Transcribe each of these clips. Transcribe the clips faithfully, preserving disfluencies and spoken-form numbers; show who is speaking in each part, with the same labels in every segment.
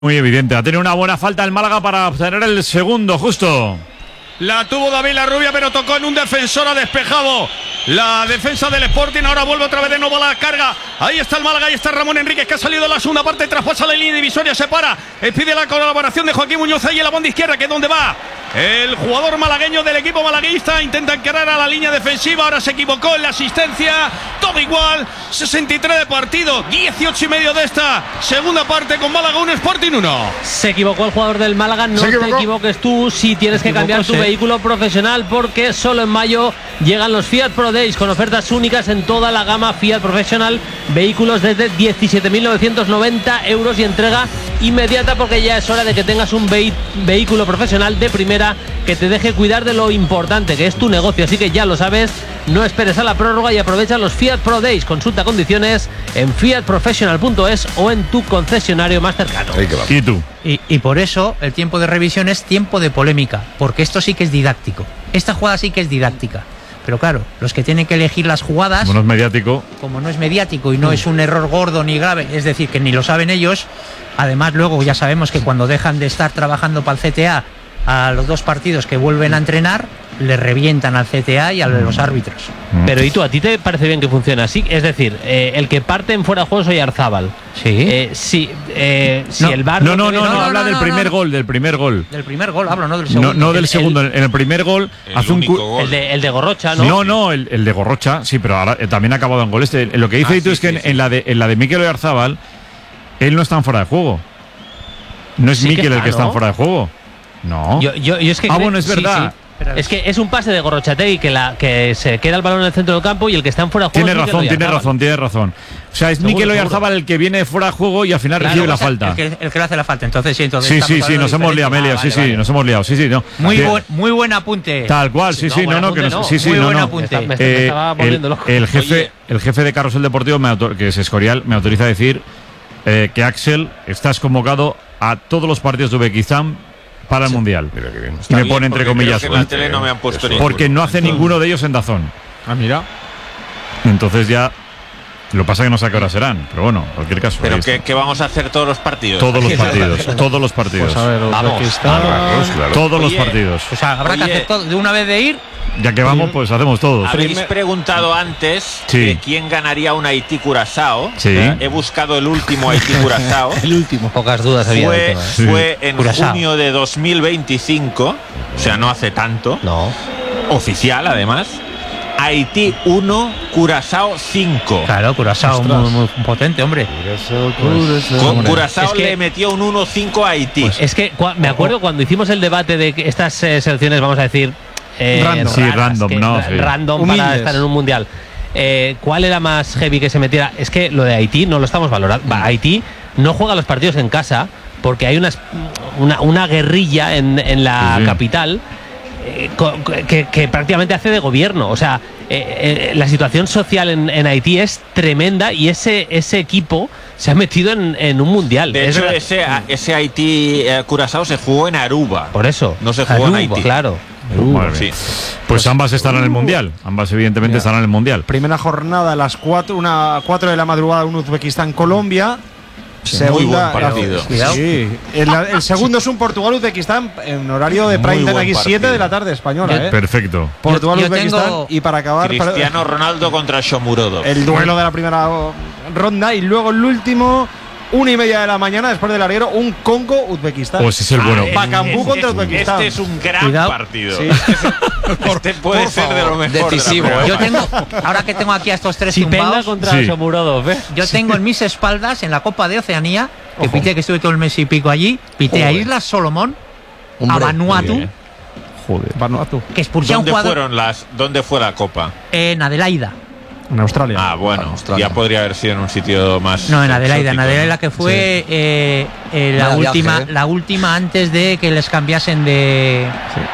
Speaker 1: Muy evidente. Ha tenido una buena falta el Málaga para obtener el segundo, justo.
Speaker 2: La tuvo David Larrubia, pero tocó en un defensor, ha despejado la defensa del Sporting. Ahora vuelve otra vez de nuevo a la carga. Ahí está el Málaga, ahí está Ramón Enríquez, que ha salido de la segunda parte, traspasa la línea divisoria, se para. Eh, pide la colaboración de Joaquín Muñoz ahí en la banda izquierda, que es donde va el jugador malagueño del equipo malaguista. Intenta encarar a la línea defensiva, ahora se equivocó en la asistencia. Todo igual, sesenta y tres de partido, dieciocho y medio de esta segunda parte, con Málaga uno, Sporting uno.
Speaker 3: Se equivocó el jugador del Málaga, no te equivoques tú si tienes que cambiar tu vehículo profesional, porque solo en mayo llegan los Fiat Pro Days con ofertas únicas en toda la gama Fiat Professional, vehículos desde diecisiete mil novecientos noventa euros y entrega inmediata, porque ya es hora de que tengas un vehi- vehículo profesional de primera que te deje cuidar de lo importante que es tu negocio. Así que ya lo sabes, no esperes a la prórroga y aprovecha los Fiat Pro Days. Consulta condiciones en fiat professional punto es o en tu concesionario más cercano.
Speaker 1: ¿Y tú?
Speaker 4: Y, y por eso el tiempo de revisión es tiempo de polémica, porque esto sí que es didáctico. Esta jugada sí que es didáctica. Pero claro, los que tienen que elegir las jugadas,
Speaker 1: Como no es mediático,
Speaker 4: como no es mediático y no es un error gordo ni grave, es decir, que ni lo saben ellos, además luego ya sabemos que cuando dejan de estar trabajando para el C T A, a los dos partidos que vuelven a entrenar, le revientan al C T A y a los árbitros.
Speaker 3: Pero ¿y tú, a ti te parece bien que funcione así? Es decir, eh, el que parte en fuera de juego soy Arzabal.
Speaker 4: Sí.
Speaker 3: Eh, si eh, si
Speaker 4: No,
Speaker 3: el V A R
Speaker 1: No, no, no,
Speaker 3: tiene-
Speaker 1: no,
Speaker 4: no,
Speaker 1: habla
Speaker 4: no,
Speaker 1: del
Speaker 4: no,
Speaker 1: primer
Speaker 4: no.
Speaker 1: gol, del primer gol.
Speaker 4: Del primer gol hablo, no del
Speaker 1: No,
Speaker 4: segundo.
Speaker 1: no del
Speaker 3: El-
Speaker 1: segundo. En el primer gol
Speaker 2: El
Speaker 1: hace un
Speaker 2: único
Speaker 1: cu-
Speaker 2: gol.
Speaker 3: el de, el de Gorrocha, ¿no?
Speaker 1: No, no, el, el de Gorrocha, sí, pero ahora eh, también ha acabado en gol este. Lo que dice
Speaker 2: Ah,
Speaker 1: Itu
Speaker 2: sí,
Speaker 1: es que
Speaker 2: sí,
Speaker 1: en,
Speaker 2: sí.
Speaker 1: en la de en la de Mikel Oyarzabal, él no está en fuera de juego. No es
Speaker 3: Sí que
Speaker 1: Mikel el
Speaker 3: está,
Speaker 1: que está
Speaker 3: ¿no?
Speaker 1: en fuera de juego. No.
Speaker 3: Yo, yo, yo es que
Speaker 1: Ah,
Speaker 3: creo-
Speaker 1: bueno, es
Speaker 3: sí,
Speaker 1: verdad.
Speaker 3: sí. Es que es un pase de Gorrochategui que, la, que se queda el balón en el centro del campo y el que está en fuera de juego
Speaker 1: Tiene
Speaker 3: es Mikel
Speaker 1: razón, tiene
Speaker 3: Oyarzabal.
Speaker 1: razón, tiene razón. O sea, es
Speaker 3: Seguro,
Speaker 1: Mikel
Speaker 3: seguro.
Speaker 1: Oyarzabal el que viene fuera de juego y al final
Speaker 4: Claro,
Speaker 1: recibe la
Speaker 4: o sea,
Speaker 1: falta.
Speaker 4: El que, el que le hace la falta, entonces sí, entonces
Speaker 1: Sí,
Speaker 4: estamos
Speaker 1: sí, sí,
Speaker 4: hablando
Speaker 1: nos hemos liado,
Speaker 4: diferente.
Speaker 1: Amelia,
Speaker 4: Ah,
Speaker 1: sí,
Speaker 4: vale,
Speaker 1: sí,
Speaker 4: vale.
Speaker 1: nos hemos liado, sí, sí, no.
Speaker 4: Muy,
Speaker 1: Que-
Speaker 4: buen, muy buen apunte.
Speaker 1: Tal cual, sí,
Speaker 3: No,
Speaker 1: sí, no,
Speaker 3: buen
Speaker 1: no, que
Speaker 3: apunte
Speaker 1: nos,
Speaker 3: no.
Speaker 1: sí, sí,
Speaker 4: Muy
Speaker 1: no,
Speaker 4: buen
Speaker 1: no.
Speaker 4: apunte.
Speaker 3: Me, está- me
Speaker 1: Eh,
Speaker 3: estaba volviendo loco.
Speaker 1: el, el jefe,
Speaker 2: Oye.
Speaker 1: el jefe de Carrusel Deportivo, me autor- que es Escorial, me autoriza a decir eh, que Axel, estás convocado a todos los partidos de Uzbekistán para el Mundial.
Speaker 5: Mira qué bien.
Speaker 1: Y me pone entre comillas,
Speaker 2: Que en la tele no me han puesto ninguno.
Speaker 1: porque no hace ninguno de ellos en Dazón.
Speaker 5: Ah, mira.
Speaker 1: Entonces ya, lo pasa que no sé a qué hora serán, pero bueno, en cualquier caso.
Speaker 2: Pero
Speaker 1: ahí
Speaker 2: que,
Speaker 1: está.
Speaker 2: que vamos a hacer todos los partidos.
Speaker 1: Todos los partidos, todos los partidos.
Speaker 5: Pues a ver,
Speaker 3: Vamos.
Speaker 5: Uzbekistán.
Speaker 2: Vamos,
Speaker 5: claro.
Speaker 1: Todos los
Speaker 2: Oye,
Speaker 1: partidos.
Speaker 4: O sea, habrá
Speaker 2: Oye.
Speaker 4: que hacer todo de una vez de ir.
Speaker 1: Ya que vamos, pues hacemos todos.
Speaker 2: Habéis preguntado antes
Speaker 1: Sí.
Speaker 2: de quién ganaría un Haití-Curazao.
Speaker 1: Sí.
Speaker 2: He buscado el último Haití-Curazao.
Speaker 5: El último.
Speaker 3: Pocas dudas había
Speaker 2: Fue,
Speaker 3: del tema, ¿eh?
Speaker 1: Sí.
Speaker 2: fue en
Speaker 4: Curazao.
Speaker 2: junio de dos mil veinticinco, o sea, no hace tanto.
Speaker 3: No.
Speaker 2: Oficial, además. Haití uno, Curazao cinco.
Speaker 4: Claro, Curazao muy, muy potente, hombre.
Speaker 2: Con Curazao
Speaker 3: Es que-
Speaker 2: le metió un uno cinco a Haití.
Speaker 3: Es que cua- me acuerdo cuando hicimos el debate de que estas eh, selecciones, vamos a decir, eh,
Speaker 5: Random.
Speaker 1: Sí,
Speaker 3: raras,
Speaker 1: random,
Speaker 3: que-
Speaker 1: no,
Speaker 3: ra-
Speaker 1: sí.
Speaker 3: random
Speaker 5: Humildes.
Speaker 3: para estar en un mundial. Eh, ¿Cuál era más heavy que se metiera? Es que lo de Haití no lo estamos valorando. Va, Haití no juega los partidos en casa porque hay unas- una, una guerrilla en, en la
Speaker 1: Sí, sí.
Speaker 3: capital eh, co- que, que prácticamente hace de gobierno. O sea, eh, eh, la situación social en, en Haití es tremenda y ese, ese equipo se ha metido en, en un mundial.
Speaker 2: De
Speaker 3: Es
Speaker 2: hecho,
Speaker 3: verdad.
Speaker 2: ese, ese Haití eh, Curazao se jugó en Aruba.
Speaker 3: Por eso.
Speaker 2: No se jugó en
Speaker 3: Aruba,
Speaker 2: Haití.
Speaker 3: Claro.
Speaker 1: Madre
Speaker 2: Sí.
Speaker 1: mía. Pues ambas estarán en el Mundial. Ambas, evidentemente,
Speaker 5: Ya.
Speaker 1: estarán en el Mundial.
Speaker 5: Primera jornada a las cuatro, una cuatro de la madrugada, un Uzbekistán-Colombia.
Speaker 2: Muy buen partido.
Speaker 5: La, sí. El, el segundo es un Portugal-Uzbekistán en horario de
Speaker 2: Muy
Speaker 5: prime time
Speaker 2: buen
Speaker 5: aquí,
Speaker 2: partido.
Speaker 5: siete de la tarde española.
Speaker 4: Yo-
Speaker 5: ¿eh?
Speaker 1: Perfecto.
Speaker 5: Portugal-Uzbekistán.
Speaker 4: tengo-
Speaker 5: Y para acabar, para-
Speaker 2: Cristiano Ronaldo contra Shomurodov.
Speaker 5: el duelo de la primera ronda. Y luego el último, una y media de la mañana, después del larguero, un Congo-Uzbekistán.
Speaker 1: Pues es el bueno.
Speaker 2: Ah,
Speaker 5: Bacambú
Speaker 2: este-
Speaker 5: contra Uzbekistán.
Speaker 2: Este es un gran
Speaker 4: Cuidado.
Speaker 2: partido.
Speaker 5: Sí.
Speaker 2: Este puede ser de lo mejor.
Speaker 5: Decisivo,
Speaker 2: de la
Speaker 4: Yo
Speaker 2: primera
Speaker 4: tengo, ahora que tengo aquí a estos tres
Speaker 3: Si venga
Speaker 4: tumbados,
Speaker 3: contra
Speaker 1: Sí.
Speaker 3: Shomurodov, ¿eh?
Speaker 4: yo tengo en mis espaldas, en la Copa de Oceanía, que
Speaker 5: Ojo.
Speaker 4: pité, que estuve todo el mes y pico allí, pité a
Speaker 5: Joder.
Speaker 4: Islas Solomón,
Speaker 5: Hombre,
Speaker 4: a Vanuatu,
Speaker 2: muy bien.
Speaker 1: Joder.
Speaker 5: Vanuatu.
Speaker 4: que expulsé a un
Speaker 2: ¿Dónde
Speaker 4: jugador
Speaker 2: fueron las? ¿Dónde fue la copa?
Speaker 4: en Adelaida.
Speaker 5: En Australia.
Speaker 2: Ah, bueno,
Speaker 5: Australia.
Speaker 2: ya podría haber sido en un sitio más.
Speaker 4: No, en Adelaida, en
Speaker 2: exótico,
Speaker 4: Adelaida
Speaker 2: ¿no?
Speaker 4: que fue eh, eh, la
Speaker 6: Vaya
Speaker 4: última,
Speaker 6: viaje, ¿eh?
Speaker 4: la última antes de que les cambiasen de,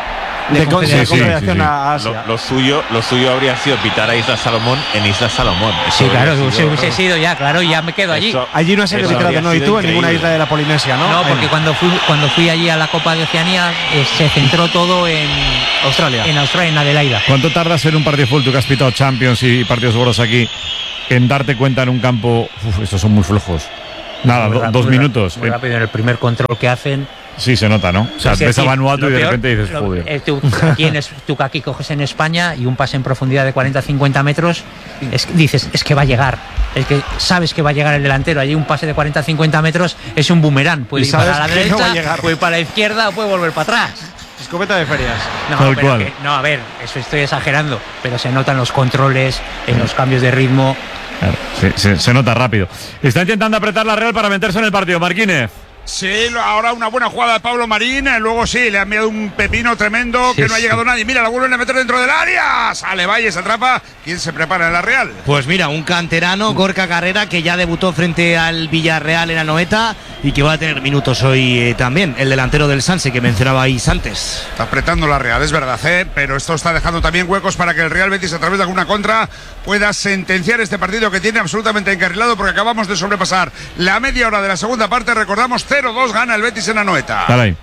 Speaker 5: de, con- de
Speaker 1: Sí, sí,
Speaker 5: confederación
Speaker 1: sí, sí.
Speaker 5: a Asia.
Speaker 2: Lo, lo suyo, lo suyo habría sido pitar a Isla Salomón en Isla Salomón. Eso
Speaker 4: Sí, claro,
Speaker 2: habría
Speaker 4: se
Speaker 2: sido-
Speaker 4: hubiese sido ya, claro, y ya me quedo allí.
Speaker 2: Eso-
Speaker 5: Allí no has
Speaker 2: eso
Speaker 5: sido
Speaker 2: habría
Speaker 5: no, y
Speaker 2: sido
Speaker 5: tú en ninguna
Speaker 2: increíble.
Speaker 5: isla de la Polinesia, ¿no?
Speaker 4: No, porque
Speaker 5: En
Speaker 4: cuando fui, cuando fui allí a la Copa de Oceanía eh, se centró todo en,
Speaker 5: Australia.
Speaker 4: en Australia, en Adelaida.
Speaker 1: ¿Cuánto tardas en un partido full, tú que has pitado Champions y partidos gordos aquí, en darte cuenta en un campo, uf, estos son muy flojos? Nada, do, dos
Speaker 4: muy
Speaker 1: minutos.
Speaker 4: Muy rápido en el primer control que hacen.
Speaker 1: Sí, se nota, ¿no? O sea,
Speaker 4: Es
Speaker 1: ves a
Speaker 4: decir,
Speaker 1: Vanuatu
Speaker 4: lo
Speaker 1: y de
Speaker 4: peor,
Speaker 1: repente dices,
Speaker 4: lo-
Speaker 1: joder.
Speaker 4: eh, tú, aquí, en es- tú que aquí coges en España y un pase en profundidad de cuarenta a cincuenta metros, es, que dices, es que va a llegar. Es que sabes que va a llegar el delantero. Allí un pase de cuarenta a cincuenta metros es un boomerang. Puede
Speaker 5: Y
Speaker 4: ir para
Speaker 5: sabes
Speaker 4: la
Speaker 5: que no va a
Speaker 4: derecha,
Speaker 5: llegar.
Speaker 4: puede ir para la izquierda o puede volver para atrás.
Speaker 5: Escopeta de ferias.
Speaker 4: No,
Speaker 1: Tal
Speaker 4: pero
Speaker 1: cual.
Speaker 4: que- no, a ver, eso estoy exagerando, pero se notan los controles, en los cambios de ritmo.
Speaker 1: Claro, sí, se, se nota rápido. Está intentando apretar la Real para meterse en el partido. Marquínez.
Speaker 6: Sí, lo- ahora una buena jugada de Pablo Marín. eh, Luego sí, le ha enviado un pepino tremendo
Speaker 4: Sí,
Speaker 6: que no ha
Speaker 4: sí.
Speaker 6: llegado nadie. Mira, la vuelven a meter dentro del área. Sale Valle, se atrapa. ¿Quién se prepara en la Real?
Speaker 7: Pues mira, un canterano, Gorka Carrera, que ya debutó frente al Villarreal en Anoeta y que va a tener minutos hoy eh, también. El delantero del Sanse que mencionabais antes.
Speaker 6: Está apretando la Real, es verdad, ¿eh? Pero esto está dejando también huecos para que el Real Betis, a través de alguna contra, pueda sentenciar este partido que tiene absolutamente encarrilado, porque acabamos de sobrepasar la media hora de la segunda parte. Recordamos, cero dos gana el Betis en Anoeta.
Speaker 1: Dale ahí.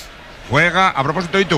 Speaker 6: Juega, a propósito, y tú,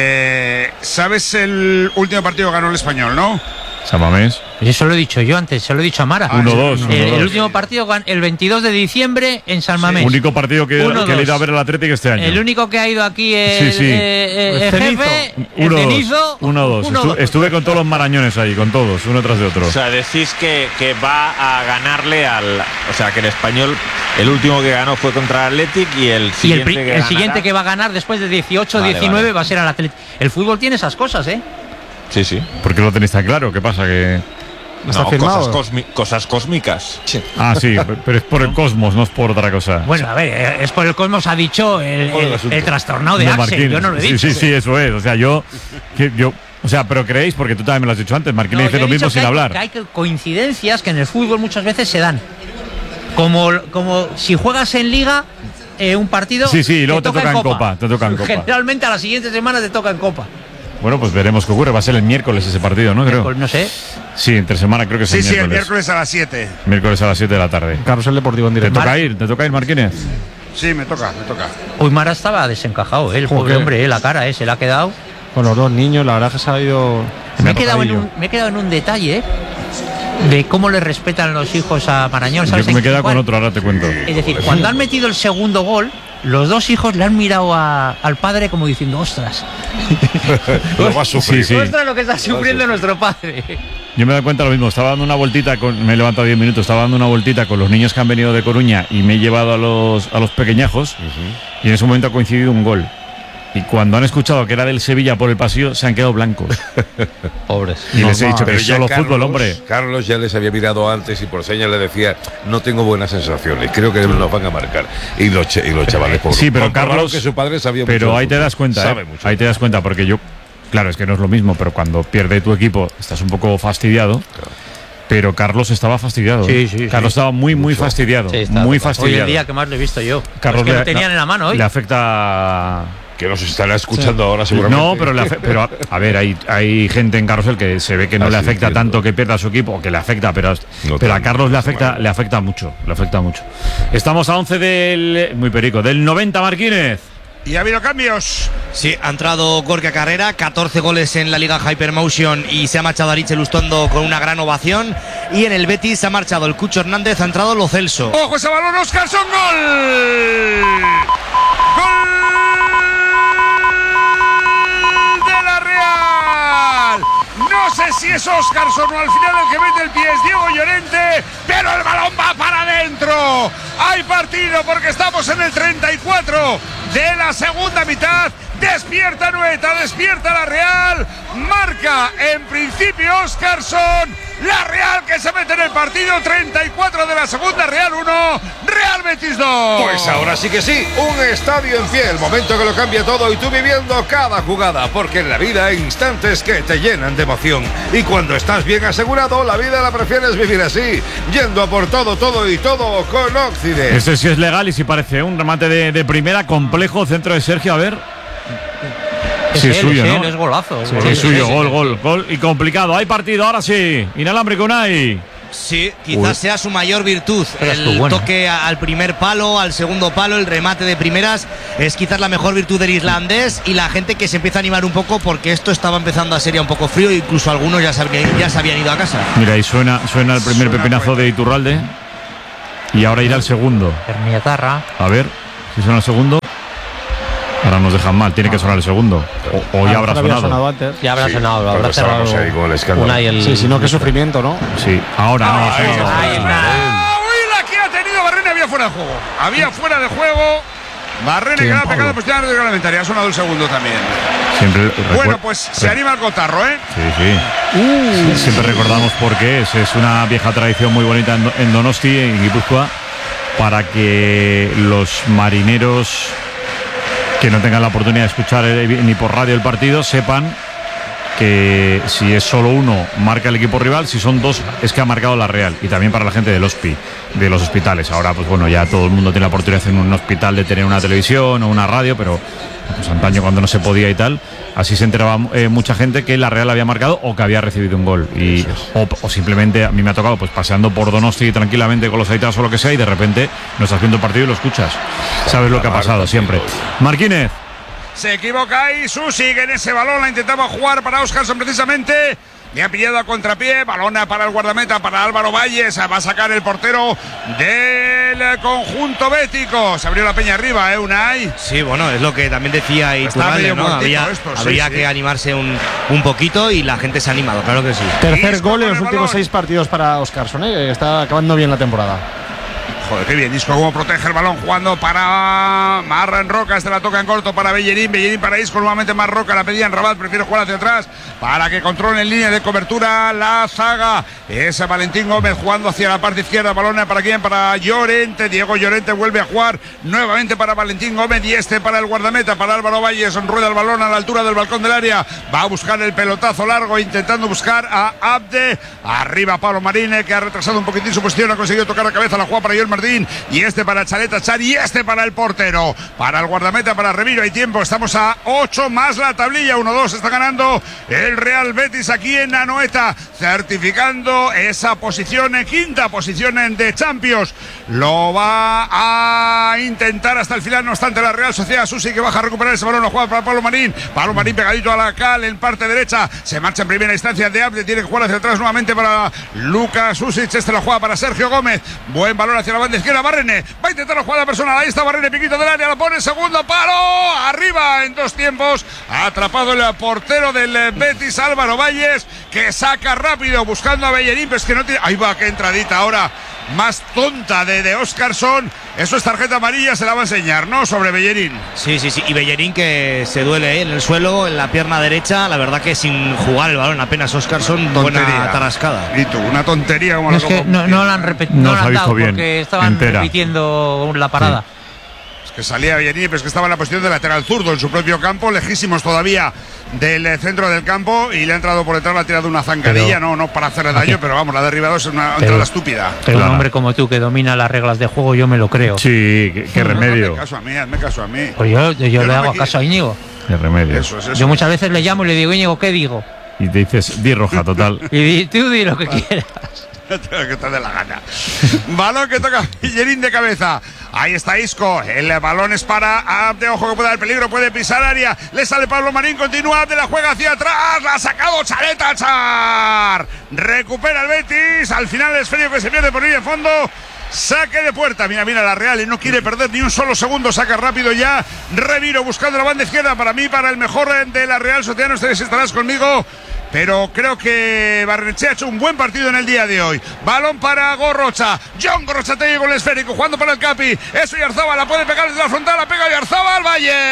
Speaker 6: eh, ¿sabes el último partido que ganó el Español, no?
Speaker 1: Samamés.
Speaker 4: Eso lo he dicho yo antes, se lo he dicho a Mara.
Speaker 1: uno dos.
Speaker 4: El, el último partido gan- el veintidós de diciembre en San Mamés.
Speaker 1: Único partido que,
Speaker 4: Uno,
Speaker 1: que le he ido a
Speaker 4: dos.
Speaker 1: ver el Atlético este año.
Speaker 4: El único que ha ido aquí el,
Speaker 1: Sí, sí.
Speaker 4: eh, eh,
Speaker 5: El
Speaker 4: el
Speaker 5: Cenizo.
Speaker 4: jefe, el
Speaker 1: uno
Speaker 4: Cenizo.
Speaker 1: dos. Uno dos.
Speaker 4: Uno,
Speaker 1: Estu-
Speaker 4: dos.
Speaker 1: Estuve con todos los marañones ahí, con todos, uno tras de otro.
Speaker 8: O sea, decís que, que va a ganarle al. O sea, que el Español, el último que ganó fue contra el Athletic y el
Speaker 4: Y el,
Speaker 8: siguiente
Speaker 4: pri-
Speaker 8: que
Speaker 4: el
Speaker 8: ganará-
Speaker 4: siguiente que va a ganar después de dieciocho
Speaker 8: Vale,
Speaker 4: diecinueve
Speaker 8: vale.
Speaker 4: va a ser al Atlético. El fútbol tiene esas cosas, ¿eh?
Speaker 8: Sí, sí.
Speaker 1: ¿Por qué lo tenéis tan claro? ¿Qué pasa? Que...
Speaker 5: Está
Speaker 8: No,
Speaker 5: firmado.
Speaker 8: cosas, cosmi- cosas cósmicas.
Speaker 1: Ah, sí, pero es por el cosmos, no es por otra cosa.
Speaker 4: Bueno, a ver, eh, es por el cosmos, ha dicho el,
Speaker 9: Por el
Speaker 4: el-
Speaker 9: asunto.
Speaker 4: el trastornado de
Speaker 1: No,
Speaker 4: Axel.
Speaker 1: Marquínez.
Speaker 4: Yo no lo he
Speaker 1: sí,
Speaker 4: dicho.
Speaker 1: Sí, sí, eso es. O sea, yo, que, yo. O sea, pero creéis, porque tú también me lo has dicho antes, Marquínez
Speaker 4: No,
Speaker 1: dice
Speaker 4: yo he
Speaker 1: lo mismo
Speaker 4: dicho que
Speaker 1: sin
Speaker 4: hay-
Speaker 1: hablar.
Speaker 4: que hay que- coincidencias que en el fútbol muchas veces se dan. Como, como si juegas en liga eh, un partido.
Speaker 1: Sí, sí, y luego te toca en
Speaker 4: Copa.
Speaker 1: Copa, te toca en Copa.
Speaker 4: Generalmente a la siguiente semana te toca en Copa.
Speaker 1: Bueno, pues veremos qué ocurre. Va a ser el miércoles ese partido, ¿no? Creo.
Speaker 4: Pues no sé.
Speaker 1: Sí, entre semana creo que es
Speaker 6: Sí,
Speaker 1: el
Speaker 6: sí, el
Speaker 1: miércoles.
Speaker 6: miércoles a las siete.
Speaker 1: Miércoles a las siete de la tarde.
Speaker 5: Carrusel Deportivo en
Speaker 1: ¿Te
Speaker 5: directo.
Speaker 1: toca ir? ¿Te toca ir, Marquínez?
Speaker 6: Sí, me toca, me toca.
Speaker 4: Hoy Mara estaba desencajado, ¿eh? El pobre
Speaker 5: Joder.
Speaker 4: hombre, ¿eh? La cara, ¿eh? Se le ha quedado.
Speaker 5: Con los dos niños, la verdad que se ha ido.
Speaker 4: Me he, quedado en
Speaker 5: tocadillo.
Speaker 4: un, me he quedado en un detalle, ¿eh? De cómo le respetan los hijos a Marañón. ¿Sabes
Speaker 1: Yo me he
Speaker 4: en
Speaker 1: quedado
Speaker 4: cuál?
Speaker 1: con otro, ahora te cuento.
Speaker 4: Es decir, cuando han metido el segundo gol, los dos hijos le han mirado a- al padre como diciendo, ostras,
Speaker 9: Lo va a sufrir.
Speaker 1: Sí, sí.
Speaker 4: ostras lo que está sufriendo nuestro padre.
Speaker 1: Yo me doy cuenta lo mismo. Estaba dando una vueltita, con, me he levantado diez minutos, estaba dando una vueltita con los niños que han venido de Coruña y me he llevado a los, a los pequeñajos y en ese momento ha coincidido un gol. Y cuando han escuchado que era del Sevilla por el pasillo, se han quedado blancos.
Speaker 3: Pobres.
Speaker 1: Y les he dicho que
Speaker 9: Pero
Speaker 1: es
Speaker 9: ya
Speaker 1: solo
Speaker 9: Carlos-
Speaker 1: fútbol, hombre.
Speaker 9: Carlos ya les había mirado antes y por señas le decía, no tengo buenas sensaciones, creo que nos van a marcar. Y los, ch- y los chavales pobres.
Speaker 1: Sí, pero
Speaker 9: comprobaron
Speaker 1: Carlos.
Speaker 9: que su padre sabía mucho
Speaker 1: Pero
Speaker 9: de
Speaker 1: ahí te
Speaker 9: fútbol.
Speaker 1: das cuenta,
Speaker 9: Sabe
Speaker 1: ¿eh?
Speaker 9: mucho.
Speaker 1: Ahí te das cuenta, porque yo. Claro, es que no es lo mismo, pero cuando pierde tu equipo estás un poco fastidiado. Pero Carlos estaba fastidiado.
Speaker 4: Sí,
Speaker 1: ¿eh?
Speaker 4: sí, sí.
Speaker 1: Carlos estaba muy, muy fastidiado.
Speaker 3: Sí, está
Speaker 1: muy
Speaker 3: total.
Speaker 4: Hoy
Speaker 1: fastidiado.
Speaker 4: el día que más le he visto yo.
Speaker 1: Carlos
Speaker 4: Es que
Speaker 1: le-
Speaker 4: lo tenían en la mano hoy.
Speaker 1: Le afecta.
Speaker 9: Que nos estará escuchando ahora seguramente.
Speaker 1: No, pero, le afe- pero a, a ver, hay, hay gente en Carrusel que se ve que no
Speaker 9: Ah,
Speaker 1: le
Speaker 9: sí,
Speaker 1: afecta
Speaker 9: entiendo.
Speaker 1: tanto que pierda su equipo, o que le afecta, pero,
Speaker 9: No
Speaker 1: pero a
Speaker 9: tanto,
Speaker 1: Carlos le
Speaker 9: no
Speaker 1: afecta,
Speaker 9: mal.
Speaker 1: le afecta mucho, le afecta mucho. Estamos a once del. Muy perico, del noventa, Marquínez.
Speaker 6: Y ha habido cambios.
Speaker 7: Sí, ha entrado Gorka Carrera, catorce goles en la Liga Hypermotion y se ha marchado Aritz Lustondo con una gran ovación. Y en el Betis se ha marchado el Cucho Hernández, ha entrado Lo Celso.
Speaker 6: ¡Ojo ese balón, Oscarson! ¡Gol! ¡Gol de la Real! No sé si es Oscarson o al final el que mete el pie es Diego Llorente, pero el balón va para adentro. Hay partido porque estamos en el treinta y cuatro de la segunda mitad. Despierta Noeta, despierta la Real. Marca en principio Oscarson. La Real que se mete en el partido. treinta y cuatro de la segunda, Real uno, Real Betis dos.
Speaker 9: Pues ahora sí que sí, un estadio en pie, el momento que lo cambia todo y tú viviendo cada jugada, porque en la vida hay instantes que te llenan de emoción y cuando estás bien asegurado, la vida la prefieres vivir así, yendo a por todo, todo y todo con Occident.
Speaker 1: Este sí es legal y sí parece un remate de, de primera, complejo, centro de Sergio, a ver.
Speaker 4: Es
Speaker 1: Sí, es
Speaker 4: él,
Speaker 1: suyo,
Speaker 4: es
Speaker 1: ¿no?
Speaker 4: él, es golazo.
Speaker 1: Sí, es suyo, gol, gol, gol y complicado. Hay partido, ahora sí. Inalámbrico Unai.
Speaker 7: Sí, quizás
Speaker 1: Uy.
Speaker 7: sea su mayor virtud.
Speaker 4: Pero
Speaker 7: El
Speaker 4: estuvo bueno.
Speaker 7: toque a- al primer palo, al segundo palo, el remate de primeras es quizás la mejor virtud del islandés y la gente que se empieza a animar un poco porque esto estaba empezando a ser ya un poco frío e incluso algunos ya se habían, ya se habían ido a casa.
Speaker 1: Mira, ahí suena, suena el primer
Speaker 6: Suena
Speaker 1: pepinazo
Speaker 6: fuerte.
Speaker 1: de Iturralde. Y ahora irá el segundo.
Speaker 4: Herniatarra.
Speaker 1: A ver si suena el segundo. Ahora nos dejan mal, tiene que sonar el segundo. O, o ya habrá sonado.
Speaker 5: sonado antes.
Speaker 3: Ya habrá
Speaker 9: Sí,
Speaker 3: sonado,
Speaker 9: cuando
Speaker 3: habrá cerrado
Speaker 9: estábamos ahí con el escándalo.
Speaker 3: Unai el-
Speaker 5: Sí, si no, qué sufrimiento, ¿no?
Speaker 1: Sí, ahora no ha sonado.
Speaker 4: Ahí está.
Speaker 6: ¡Ah! ¡Uy, la que ha tenido Barrene! Había fuera de juego. Había fuera de juego. Barrene que le ha pegado en posición reglamentaria. Ha sonado el segundo también.
Speaker 1: Siempre
Speaker 6: Bueno,
Speaker 1: recuer-
Speaker 6: pues se anima el cotarro, ¿eh?
Speaker 1: Sí, sí. Sí, siempre recordamos por qué es. Es una vieja tradición muy bonita en, Do- en Donosti, en Guipúzcoa, para que los marineros que no tengan la oportunidad de escuchar el- ni por radio el partido sepan que si es solo uno marca el equipo rival, si son dos es que ha marcado la Real. Y también para la gente del hospi, de los hospitales. Ahora pues bueno, ya todo el mundo tiene la oportunidad en un hospital de tener una televisión o una radio, pero pues antaño cuando no se podía y tal, así se enteraba eh, mucha gente que la Real había marcado o que había recibido un gol. Y, o, o simplemente a mí me ha tocado pues paseando por Donosti tranquilamente con los aitas o lo que sea, y de repente no estás viendo el partido y lo escuchas. Sabes lo que ha pasado siempre. Marquínez.
Speaker 6: Se equivoca ahí Susi, que en ese balón la intentaba jugar para Óscarson precisamente. Le ha pillado a contrapié, balona para el guardameta, para Álvaro Valles. Va a sacar el portero del conjunto bético. Se abrió la peña arriba, ¿eh, Unai?
Speaker 7: Sí, bueno, es lo que también decía
Speaker 6: Está
Speaker 7: Iturralde,
Speaker 6: medio
Speaker 7: ¿no?
Speaker 6: muertito
Speaker 7: Había,
Speaker 6: esto, sí,
Speaker 7: habría
Speaker 6: sí.
Speaker 7: que animarse un, un poquito y la gente se ha animado, claro que sí.
Speaker 5: Tercer
Speaker 6: Isco
Speaker 5: gol en
Speaker 6: con
Speaker 5: los
Speaker 6: el
Speaker 5: últimos
Speaker 6: balón.
Speaker 5: seis partidos para Óscarson, ¿eh? Está acabando bien la temporada.
Speaker 6: Joder, qué bien, Isco cómo protege el balón jugando para Marra en Roca, este la toca en corto para Bellerín, Bellerín para Isco, nuevamente más Roca, la pedían Rabat, prefiere jugar hacia atrás para que controle en línea de cobertura la zaga. Es Valentín Gómez jugando hacia la parte izquierda, balón para quién, para Llorente, Diego Llorente vuelve a jugar nuevamente para Valentín Gómez y este para el guardameta, para Álvaro Valles, rueda el balón a la altura del balcón del área, va a buscar el pelotazo largo, intentando buscar a Abde, arriba Pablo Marine, que ha retrasado un poquitín su posición, ha conseguido tocar la cabeza, la juega para Joel Martín, y este para Chaleta Char, y este para el portero, para el guardameta, para Remiro. Hay tiempo, estamos a ocho más la tablilla, uno dos, está ganando el Real Betis aquí en Anoeta, certificando esa posición, en quinta posición en de Champions. Lo va a intentar hasta el final, no obstante la Real Sociedad. Susi, que baja a recuperar ese balón, lo juega para Pablo Marín, Pablo Marín pegadito a la cal en parte derecha, se marcha en primera instancia de Abde, tiene que jugar hacia atrás nuevamente para Lucas Susic, este lo juega para Sergio Gómez, buen balón hacia la banda izquierda, Barrene, va a intentar la jugada personal, ahí está Barrene, piquito del área, lo pone, segundo palo, arriba en dos tiempos, ha atrapado el portero del Betis, Álvaro Valles, que saca rápido, buscando a Bellerín, pero es que no tiene, ahí va, qué entradita ahora, más tonta de, de Óscarson, eso es tarjeta amarilla, se la va a enseñar, ¿no? Sobre Bellerín.
Speaker 7: Sí, sí, sí, y Bellerín que se duele ¿eh? en el suelo, en la pierna derecha, la verdad que sin jugar el balón apenas Óscarson, buena tarascada.
Speaker 6: Y tú, una tontería como
Speaker 4: No,
Speaker 6: la
Speaker 4: es que no, no la han, repetido,
Speaker 1: No
Speaker 4: no
Speaker 1: se
Speaker 4: la
Speaker 1: ha
Speaker 4: han
Speaker 1: visto
Speaker 4: dado
Speaker 1: bien,
Speaker 4: porque estaban
Speaker 1: entera.
Speaker 4: repitiendo la parada.
Speaker 6: Es que salía Bellerín, pero es que estaba en la posición de lateral zurdo en su propio campo, lejísimos todavía del centro del campo, y le ha entrado por detrás, le ha tirado una zancadilla,
Speaker 4: Pero-
Speaker 6: no, no para hacerle daño, pero vamos, la ha derribado, es una
Speaker 4: Pero-
Speaker 6: entrada estúpida.
Speaker 4: Pero
Speaker 1: Claro.
Speaker 4: un hombre como tú que domina las reglas de juego, yo me lo creo.
Speaker 1: Sí, qué, qué remedio.
Speaker 6: Hazme caso a mí, hazme caso a mí.
Speaker 4: Pues yo, yo,
Speaker 6: Yo
Speaker 4: le
Speaker 6: no
Speaker 4: hago
Speaker 6: me
Speaker 4: caso a Íñigo.
Speaker 1: Qué remedio.
Speaker 6: Eso es eso.
Speaker 4: Yo muchas veces le llamo y le digo, Íñigo, ¿qué digo?
Speaker 1: Y te dices, di roja, total.
Speaker 4: Y di- tú di lo que quieras.
Speaker 6: que te dé la gana. Balón que toca Bellerín de cabeza. Ahí está Isco. El balón es para Abde. Ojo que puede dar peligro. Puede pisar área. Le sale Pablo Marín. Continúa Abde. La juega hacia atrás. La ha sacado Chaleta Char. Recupera el Betis. Al final el esférico que se pierde por ahí de fondo. Saque de puerta. Mira, mira la Real. Y no quiere perder ni un solo segundo. Saca rápido ya. Remiro buscando la banda izquierda. Para mí, para el mejor de la Real Sociedad. No sé si estarás conmigo. Pero creo que Barrenechea ha hecho un buen partido en el día de hoy. Balón para Gorrocha. John Gorrochategui con el esférico, jugando para el Capi. Eso Yarzábal, la puede pegar desde la frontal, la pega Yarzábal,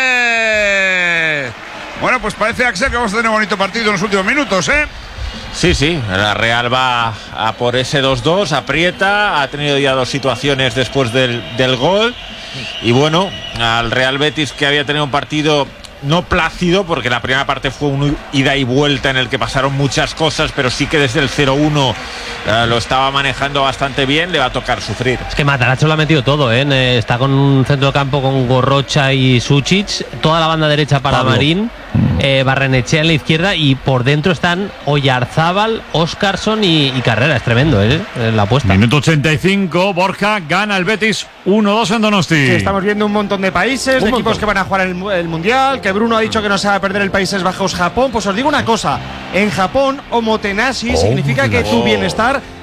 Speaker 6: Valle. Bueno, pues parece, Axel, que vamos a tener un bonito partido en los últimos minutos, ¿eh?
Speaker 8: Sí, sí, la Real va a por ese dos dos, aprieta, ha tenido ya dos situaciones después del, del gol. Y bueno, al Real Betis, que había tenido un partido no plácido, porque la primera parte fue un ida y vuelta en el que pasaron muchas cosas, pero sí que desde el cero uno eh, lo estaba manejando bastante bien, le va a tocar sufrir.
Speaker 3: Es que Matarazzo lo ha metido todo, ¿eh? Eh, Está con un centro de campo con Gorrocha y Sucic, toda la banda derecha para
Speaker 1: Pablo.
Speaker 3: Marín, eh, Barrenechea en la izquierda, y por dentro están Oyarzábal, Óscarson y, y Carrera. Es tremendo, ¿eh? La apuesta.
Speaker 1: Minuto ochenta y cinco, Borja gana el Betis uno dos en Donosti.
Speaker 5: Sí, estamos viendo un montón de países,
Speaker 3: Un
Speaker 5: de
Speaker 3: montón.
Speaker 5: equipos que van a jugar el, mu- el Mundial, que Bruno ha dicho que no se va a perder el Países Bajos Japón. Pues os digo una cosa, en Japón, omotenashi significa que tu bienestar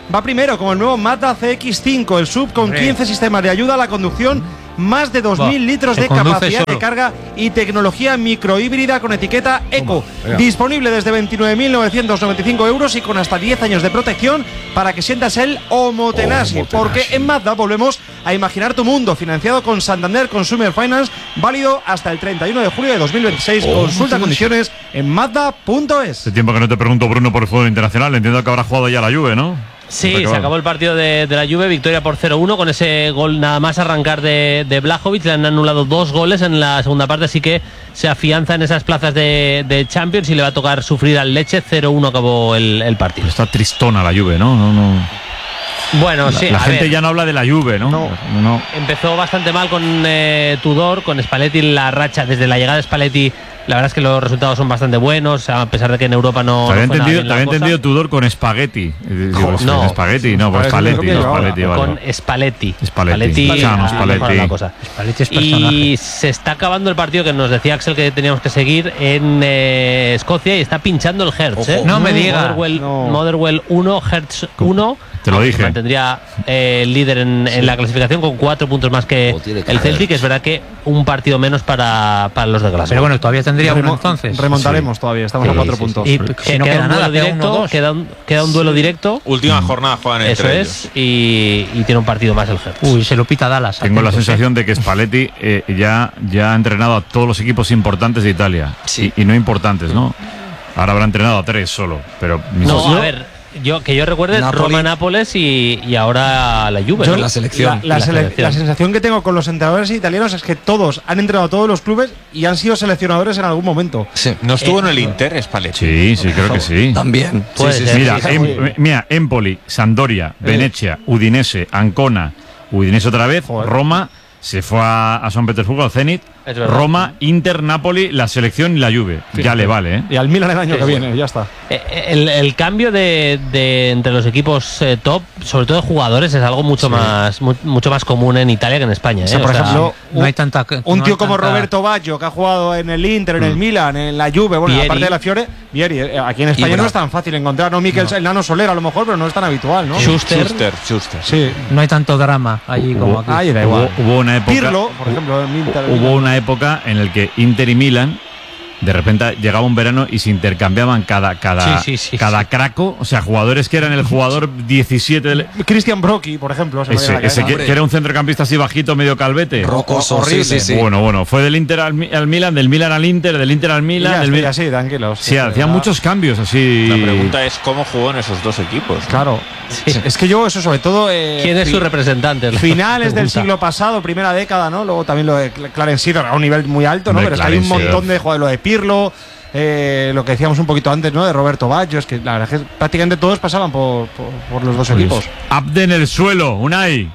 Speaker 5: va primero con el nuevo Mazda C X cinco, el sub con quince sistemas de ayuda a la conducción, más de dos mil litros de capacidad solo de carga y tecnología microhíbrida con etiqueta Eco. Toma, disponible desde veintinueve mil novecientos noventa y cinco euros y con hasta diez años de protección para que sientas el Omotenasi. Oh, porque en Mazda volvemos a imaginar tu mundo, financiado con Santander Consumer Finance, válido hasta el treinta y uno de julio de dos mil veintiséis. Oh, Consulta condiciones en mazda punto es.
Speaker 1: Hace tiempo que no te pregunto, Bruno, por el fútbol internacional. Entiendo que habrá jugado ya la Juve, ¿no?
Speaker 3: Sí, se acabó el partido de, de la Juve, victoria por cero uno con ese gol nada más arrancar de, de Blajovic. Le han anulado dos goles en la segunda parte, así que se afianza en esas plazas de, de Champions y le va a tocar sufrir al Lecce. cero uno acabó el, el partido.
Speaker 1: Está tristona la Juve, ¿no? no, no.
Speaker 3: Bueno,
Speaker 1: la,
Speaker 3: sí.
Speaker 1: La
Speaker 3: a
Speaker 1: gente
Speaker 3: ver,
Speaker 1: ya no habla de la Juve, ¿no?
Speaker 3: No.
Speaker 1: no.
Speaker 3: Empezó bastante mal con eh, Tudor, con Spalletti la racha. Desde la llegada de Spalletti, la verdad es que los resultados son bastante buenos, a pesar de que en Europa no.
Speaker 1: Te había
Speaker 3: no fue
Speaker 1: entendido,
Speaker 3: nada bien
Speaker 1: te había entendido Tudor con Spaghetti. Digo,
Speaker 3: no,
Speaker 1: Spaghetti, no, pues Spalletti. No, Spalletti, vale.
Speaker 3: Con Spalletti.
Speaker 1: Spalletti.
Speaker 3: Spalletti,
Speaker 1: Chano, Spalletti.
Speaker 3: La cosa.
Speaker 4: Spalletti es
Speaker 3: y se está acabando el partido que nos decía Axel que teníamos que seguir en eh, Escocia y está pinchando el Hertz. ¿eh?
Speaker 4: No me digas.
Speaker 3: Motherwell,
Speaker 4: no.
Speaker 3: Motherwell uno, Hertz uno.
Speaker 1: Te lo dije.
Speaker 3: Mantendría eh, el líder en, sí. en la clasificación con cuatro puntos más que el Celtic. Es verdad que un partido menos para, para los de Glasgow.
Speaker 4: Pero bueno, todavía tendría
Speaker 5: Remo
Speaker 4: uno entonces.
Speaker 5: Remontaremos sí. todavía, estamos sí, a cuatro sí, puntos.
Speaker 4: Sí. Y que si no queda, queda nada,
Speaker 3: directo,
Speaker 4: uno,
Speaker 3: queda, un, queda un duelo directo.
Speaker 8: Última jornada juegan entre
Speaker 3: Eso
Speaker 8: ellos.
Speaker 3: es, y, y tiene un partido más el Hertz.
Speaker 4: Uy, se lo pita Dallas.
Speaker 1: Tengo atentos, la sensación eh. de que Spalletti eh, ya, ya ha entrenado a todos los equipos importantes de Italia.
Speaker 3: Sí.
Speaker 1: Y, y no importantes, ¿no? Ahora habrá entrenado a tres solo. Pero
Speaker 3: no, a ver. Yo, que yo recuerde, Napoli. Roma, Nápoles y, y ahora la Juve.
Speaker 5: Yo,
Speaker 3: ¿no?
Speaker 5: la selección. La, la, la, selección. La sensación que tengo con los entrenadores italianos es que todos han entrenado a todos los clubes y han sido seleccionadores en algún momento.
Speaker 8: Sí. ¿No estuvo eh, en el Inter, Spalletti?
Speaker 1: Sí, sí, creo que sí.
Speaker 10: También.
Speaker 1: Sí, sí, sí, mira, em, mira, Empoli, Sampdoria, Venezia, Udinese, Ancona, Udinese otra vez, Joder. Roma, se fue a, a San Petersburgo, al Zenit, Roma, Inter, Napoli, la selección y la Juve. Sí, ya sí. le vale, ¿eh?
Speaker 5: Y al Milan el año
Speaker 3: sí,
Speaker 5: que
Speaker 3: sí.
Speaker 5: viene, ya está.
Speaker 3: El, el cambio de, de entre los equipos eh, top, sobre todo de jugadores, es algo mucho sí. más mu, mucho más común en Italia que en España. ¿eh?
Speaker 5: O sea, por o sea, ejemplo,
Speaker 4: no hay tanta,
Speaker 5: un
Speaker 4: no
Speaker 5: tío
Speaker 4: hay
Speaker 5: como
Speaker 4: tanta...
Speaker 5: Roberto Baggio, que ha jugado en el Inter, en el
Speaker 3: mm.
Speaker 5: Milan, en la Juve, bueno,
Speaker 3: Vieri.
Speaker 5: aparte de la Fiore, Vieri, aquí en España no es tan fácil encontrar, no Mikel, no. el Nano Soler a lo mejor, pero no es tan habitual, ¿no?
Speaker 3: Schuster,
Speaker 8: Schuster, Schuster.
Speaker 5: Sí.
Speaker 4: No hay tanto drama allí
Speaker 1: hubo,
Speaker 4: como aquí.
Speaker 5: Ahí da igual.
Speaker 1: Hubo, hubo una época,
Speaker 5: Pirlo, por ejemplo, en Inter,
Speaker 1: hubo
Speaker 5: Milan.
Speaker 1: una época en la que Inter y Milan de repente llegaba un verano y se intercambiaban cada cada
Speaker 3: sí, sí, sí,
Speaker 1: cada
Speaker 3: sí.
Speaker 1: craco, o sea, jugadores que eran el jugador diecisiete del...
Speaker 5: Christian Brocchi, por ejemplo, se
Speaker 1: ese,
Speaker 5: me
Speaker 1: ese que, que era un centrocampista así bajito, medio calvete.
Speaker 10: Rocoso, horrible. Sí, sí, sí.
Speaker 1: Bueno, bueno, fue del Inter al, al Milan, del Milan al Inter, del Inter al Milan,
Speaker 5: ya,
Speaker 1: del Milan.
Speaker 5: Sí, tranquilos.
Speaker 1: Sí, hacían muchos cambios así.
Speaker 8: La pregunta es cómo jugó en esos dos equipos, ¿no?
Speaker 5: Claro. Sí. Es que yo eso sobre todo eh,
Speaker 3: ¿quién es su representante?
Speaker 5: Finales del siglo pasado, primera década, ¿no? Luego también lo de Clarence Seedorf a un nivel muy alto, ¿no?
Speaker 1: De
Speaker 5: Pero es que hay un montón de jugadores, lo de Pirlo, eh, lo que decíamos un poquito antes, ¿no? De Roberto Baggio, es que la verdad es que prácticamente todos pasaban por, por, por los dos pues, equipos.
Speaker 1: Abde en el suelo, Unai.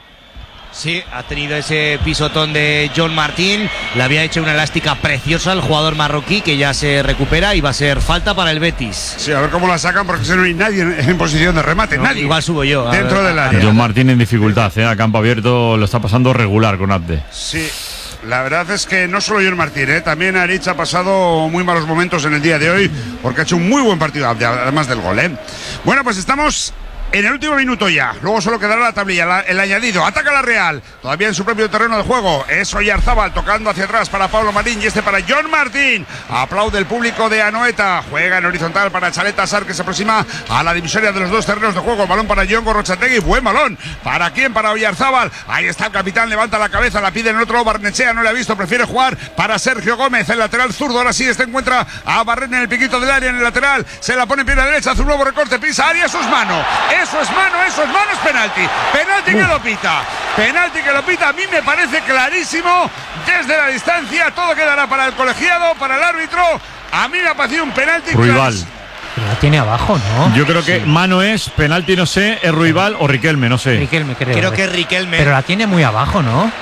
Speaker 7: Sí, ha tenido ese pisotón de John Martín. Le había hecho una elástica preciosa al jugador marroquí, que ya se recupera y va a ser falta para el Betis.
Speaker 6: Sí, a ver cómo la sacan, porque no hay nadie en, en posición de remate. No, nadie.
Speaker 7: Igual subo yo.
Speaker 6: Dentro
Speaker 7: ver,
Speaker 6: del área.
Speaker 1: John Martín en dificultad, ¿eh? A campo abierto lo está pasando regular con Abde.
Speaker 6: Sí. La verdad es que no solo John Martín, ¿eh? También Aritz ha pasado muy malos momentos en el día de hoy, porque ha hecho un muy buen partido, además del gol, ¿eh? Bueno, pues estamos en el último minuto ya. Luego solo quedará la tablilla, la, el añadido. Ataca la Real, todavía en su propio terreno de juego. Es Oyarzábal tocando hacia atrás para Pablo Marín y este para John Martín. Aplaude el público de Anoeta. Juega en horizontal para Chaleta Sar, que se aproxima a la divisoria de los dos terrenos de juego. Balón para John Gorrochategui. Buen balón. ¿Para quién? Para Oyarzábal. Ahí está el capitán, levanta la cabeza, la pide en otro. Barnechea no le ha visto, prefiere jugar para Sergio Gómez, el lateral zurdo. Ahora sí, este encuentra a Barren en el piquito del área, en el lateral. Se la pone en pierna derecha, hace un nuevo recorte, pisa área. Eso es mano. Eso es mano, eso es mano, es penalti. Penalti que lo pita. Penalti que lo pita. A mí me parece clarísimo desde la distancia. Todo quedará para el colegiado, para el árbitro. A mí me ha parecido un penalti.
Speaker 1: Ruibal.
Speaker 4: Pero la tiene abajo, ¿no?
Speaker 1: Yo creo que sí. Mano es, penalti no sé, es Ruibal o Riquelme, no sé.
Speaker 4: Riquelme, creo.
Speaker 7: Creo que es Riquelme.
Speaker 4: Pero la tiene muy abajo, ¿no?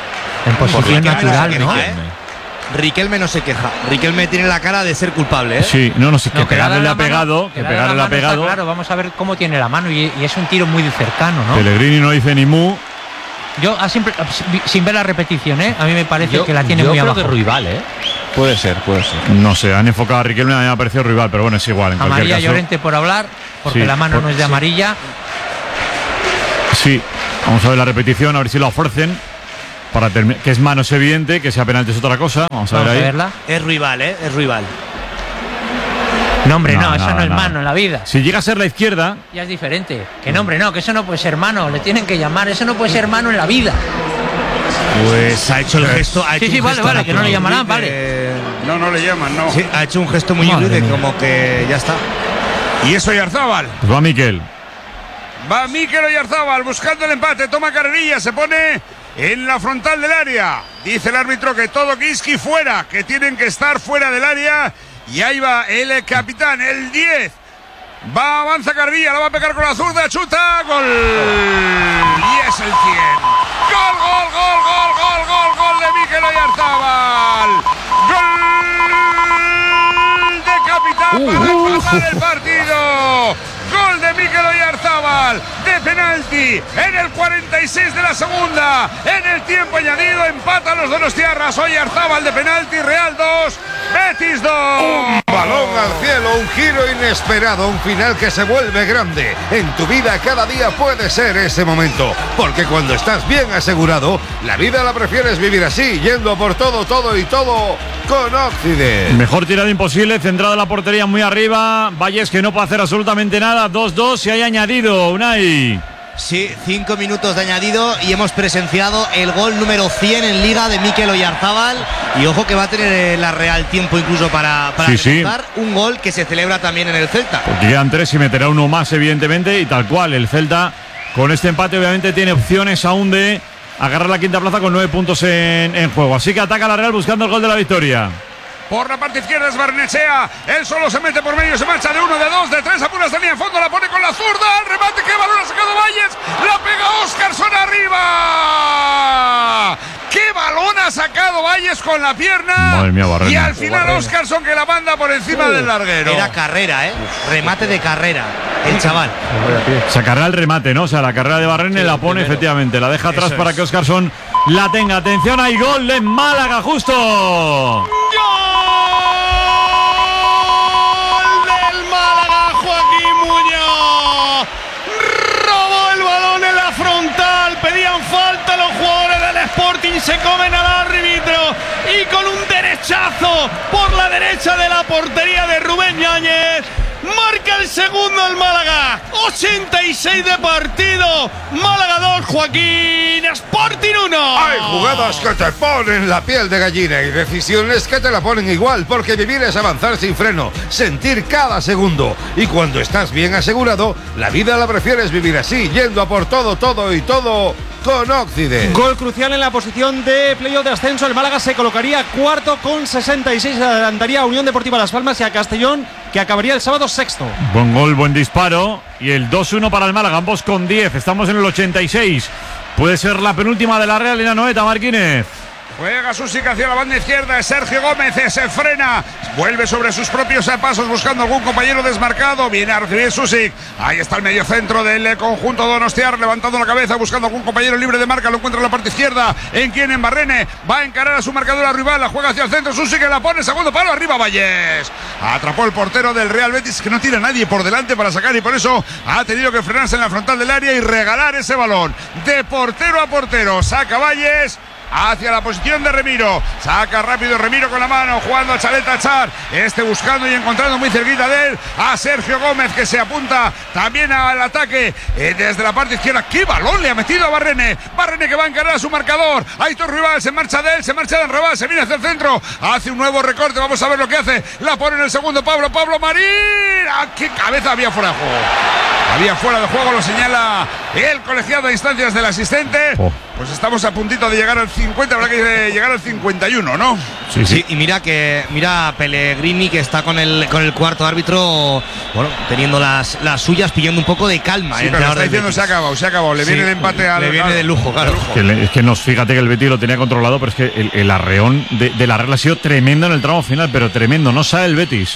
Speaker 4: En posición natural, ¿no?
Speaker 7: Riquelme no se queja. Riquelme tiene la cara de ser culpable, ¿eh?
Speaker 1: Sí, no, no sé, que
Speaker 4: no,
Speaker 1: pegarle le ha pegado,
Speaker 4: mano,
Speaker 1: que pegarle le ha pegado.
Speaker 4: Claro, vamos a ver cómo tiene la mano y, y es un tiro muy cercano, ¿no?
Speaker 1: Pellegrini no dice ni mu.
Speaker 4: Yo, a siempre, sin ver la repetición, ¿eh? A mí me parece
Speaker 3: yo,
Speaker 4: que la tiene
Speaker 3: yo
Speaker 4: muy
Speaker 3: creo
Speaker 4: abajo.
Speaker 3: Que Ruibal, ¿eh?
Speaker 8: Puede ser, puede ser.
Speaker 1: No sé, han enfocado a Riquelme, a mí me ha parecido Ruibal, pero bueno, es igual. En
Speaker 4: amarilla
Speaker 1: caso,
Speaker 4: Llorente por hablar, porque
Speaker 1: sí,
Speaker 4: la mano
Speaker 1: por,
Speaker 4: no es de
Speaker 1: sí.
Speaker 4: amarilla.
Speaker 1: Sí, vamos a ver la repetición, a ver si la ofrecen. Para que es mano es evidente, que sea penalti es otra cosa. Vamos a
Speaker 4: Vamos
Speaker 1: ver ahí.
Speaker 4: a verla.
Speaker 7: Es rival, ¿eh? Es rival.
Speaker 4: No, hombre, no,
Speaker 1: No,
Speaker 4: eso
Speaker 1: nada,
Speaker 4: no es
Speaker 1: nada.
Speaker 4: mano en la vida.
Speaker 1: Si llega a ser la izquierda,
Speaker 4: Ya es diferente. Que no, hombre, no, que eso no puede ser mano. Le tienen que llamar. Eso no puede ser mano en la vida.
Speaker 7: Pues ha hecho el gesto. Ha hecho
Speaker 4: Sí, sí,
Speaker 7: un
Speaker 4: vale,
Speaker 7: gesto
Speaker 4: vale, que no le llamarán,
Speaker 6: Eh,
Speaker 4: vale.
Speaker 6: No, no le llaman, no.
Speaker 7: Sí, ha hecho un gesto muy
Speaker 4: Madre
Speaker 7: libre,
Speaker 4: mía.
Speaker 7: como que ya está.
Speaker 6: Y eso Oyarzábal.
Speaker 1: pues va Miquel.
Speaker 6: Va Mikel Oyarzábal buscando el empate. Toma carrerilla, se pone en la frontal del área. Dice el árbitro que todo Kiski fuera, que tienen que estar fuera del área. Y ahí va el capitán, el diez. Va, avanza Carrilla, la va a pegar con la zurda, chuta, gol. Y es el cien. Gol, gol, gol, gol, gol, gol, gol de Mikel Oyarzábal. Gol de capitán para empatar el partido. Gol de Mikel Oyarzábal de penalti en el cuarenta y seis de la segunda. En el tiempo añadido empatan los donostiarras. Oyarzábal de penalti, Real dos, Betis dos.
Speaker 9: Un balón al cielo, un giro inesperado, un final que se vuelve grande. En tu vida cada día puede ser ese momento, porque cuando estás bien asegurado, la vida la prefieres vivir así, yendo por todo, todo y todo con Occident.
Speaker 1: Mejor tirada imposible, centrada la portería muy arriba. Valles que no puede hacer absolutamente nada. dos dos y hay añadido, Unai.
Speaker 7: Sí, cinco minutos de añadido y hemos presenciado el gol número cien en Liga de Mikel Oyarzábal. Y ojo que va a tener la Real tiempo incluso para, para
Speaker 1: Sí, sí.
Speaker 7: remontar. Un gol que se celebra también en el Celta.
Speaker 1: Porque quedan tres y meterá uno más, evidentemente. Y tal cual, el Celta con este empate obviamente tiene opciones aún de agarrar la quinta plaza con nueve puntos en, en juego. Así que ataca la Real buscando el gol de la victoria.
Speaker 6: Por la parte izquierda es Barnechea. Él solo se mete por medio, se marcha de uno, de dos, de tres. Apuras de línea en fondo, la pone con la zurda. El remate, que balón ha sacado Valles. La pega Óscarson arriba. ¡Qué balón ha sacado Valles con la pierna!
Speaker 1: Madre mía, Barrena.
Speaker 6: Y al final Óscarson que la manda por encima del larguero.
Speaker 7: Era carrera, ¿eh? Remate de carrera. El chaval.
Speaker 1: Sacará el remate, ¿no? O sea, la carrera de Barrene la pone, efectivamente. La deja atrás
Speaker 6: Eso
Speaker 1: para
Speaker 6: es.
Speaker 1: que Óscarson la tenga. Atención, hay gol en Málaga, justo.
Speaker 2: ¡Gol del Málaga, Joaquín Muñoz! Robó el balón en la frontal, pedían falta los jugadores del Sporting, se comen al árbitro y con un derechazo por la derecha de la portería de Rubén Yáñez marca el segundo el Málaga. ochenta y seis de partido, Málaga dos, Joaquín, Sporting uno.
Speaker 9: Hay jugadas que te ponen la piel de gallina y decisiones que te la ponen igual, porque vivir es avanzar sin freno, sentir cada segundo. Y cuando estás bien asegurado, la vida la prefieres vivir así, yendo a por todo, todo y todo con Occident.
Speaker 5: Gol crucial en la posición de playoff de ascenso. El Málaga se colocaría cuarto con sesenta y seis. Adelantaría a Unión Deportiva Las Palmas y a Castellón, que acabaría el sábado sexto.
Speaker 1: Buen gol, buen disparo. Y el dos uno para el Málaga, ambos con diez. Estamos en el ochenta y seis. Puede ser la penúltima de la Real en la Noeta, Marquínez.
Speaker 6: Juega Susic hacia la banda izquierda, Sergio Gómez se frena, vuelve sobre sus propios pasos buscando algún compañero desmarcado, viene a recibir Susic, ahí está el medio centro del conjunto donostiar, levantando la cabeza, buscando algún compañero libre de marca, lo encuentra en la parte izquierda, en quien en Barrene, va a encarar a su marcadora rival, la juega hacia el centro, Susic que la pone, segundo palo, arriba Valles, atrapó el portero del Real Betis, que no tira a nadie por delante para sacar y por eso ha tenido que frenarse en la frontal del área y regalar ese balón, de portero a portero, saca Valles hacia la posición de Remiro, saca rápido Remiro con la mano, jugando a Chaleta Char, este buscando y encontrando muy cerquita de él a Sergio Gómez, que se apunta también al ataque eh, desde la parte izquierda. ¡Qué balón le ha metido a Barrene! Barrene que va a encarar a su marcador, Aitor Rival se marcha de él, se marcha de Enrabal, se viene hacia el centro, hace un nuevo recorte, vamos a ver lo que hace, la pone en el segundo Pablo, Pablo Marín, ¡ah, qué cabeza! Había fuera de juego, había fuera de juego, lo señala el colegiado de instancias del asistente.
Speaker 1: Oh.
Speaker 6: Pues estamos a puntito de llegar al cincuenta, habrá que llegar al cincuenta y uno, ¿no?
Speaker 1: Sí,
Speaker 7: Sí, y mira que mira Pellegrini, que está con el con el cuarto árbitro, bueno, teniendo las, las suyas, pillando un poco de calma.
Speaker 6: Sí,
Speaker 7: el
Speaker 6: pero
Speaker 7: entrenador
Speaker 6: está
Speaker 7: del
Speaker 6: diciendo
Speaker 7: Betis.
Speaker 6: se ha acabado, se ha acabado. Le
Speaker 7: Sí,
Speaker 6: viene el empate al.
Speaker 7: le viene
Speaker 6: al-
Speaker 7: de lujo, claro.
Speaker 1: Que le- es que nos, fíjate que el Betis lo tenía controlado, pero es que el, el arreón de, de la Real ha sido tremendo en el tramo final, pero tremendo, no sabe el Betis.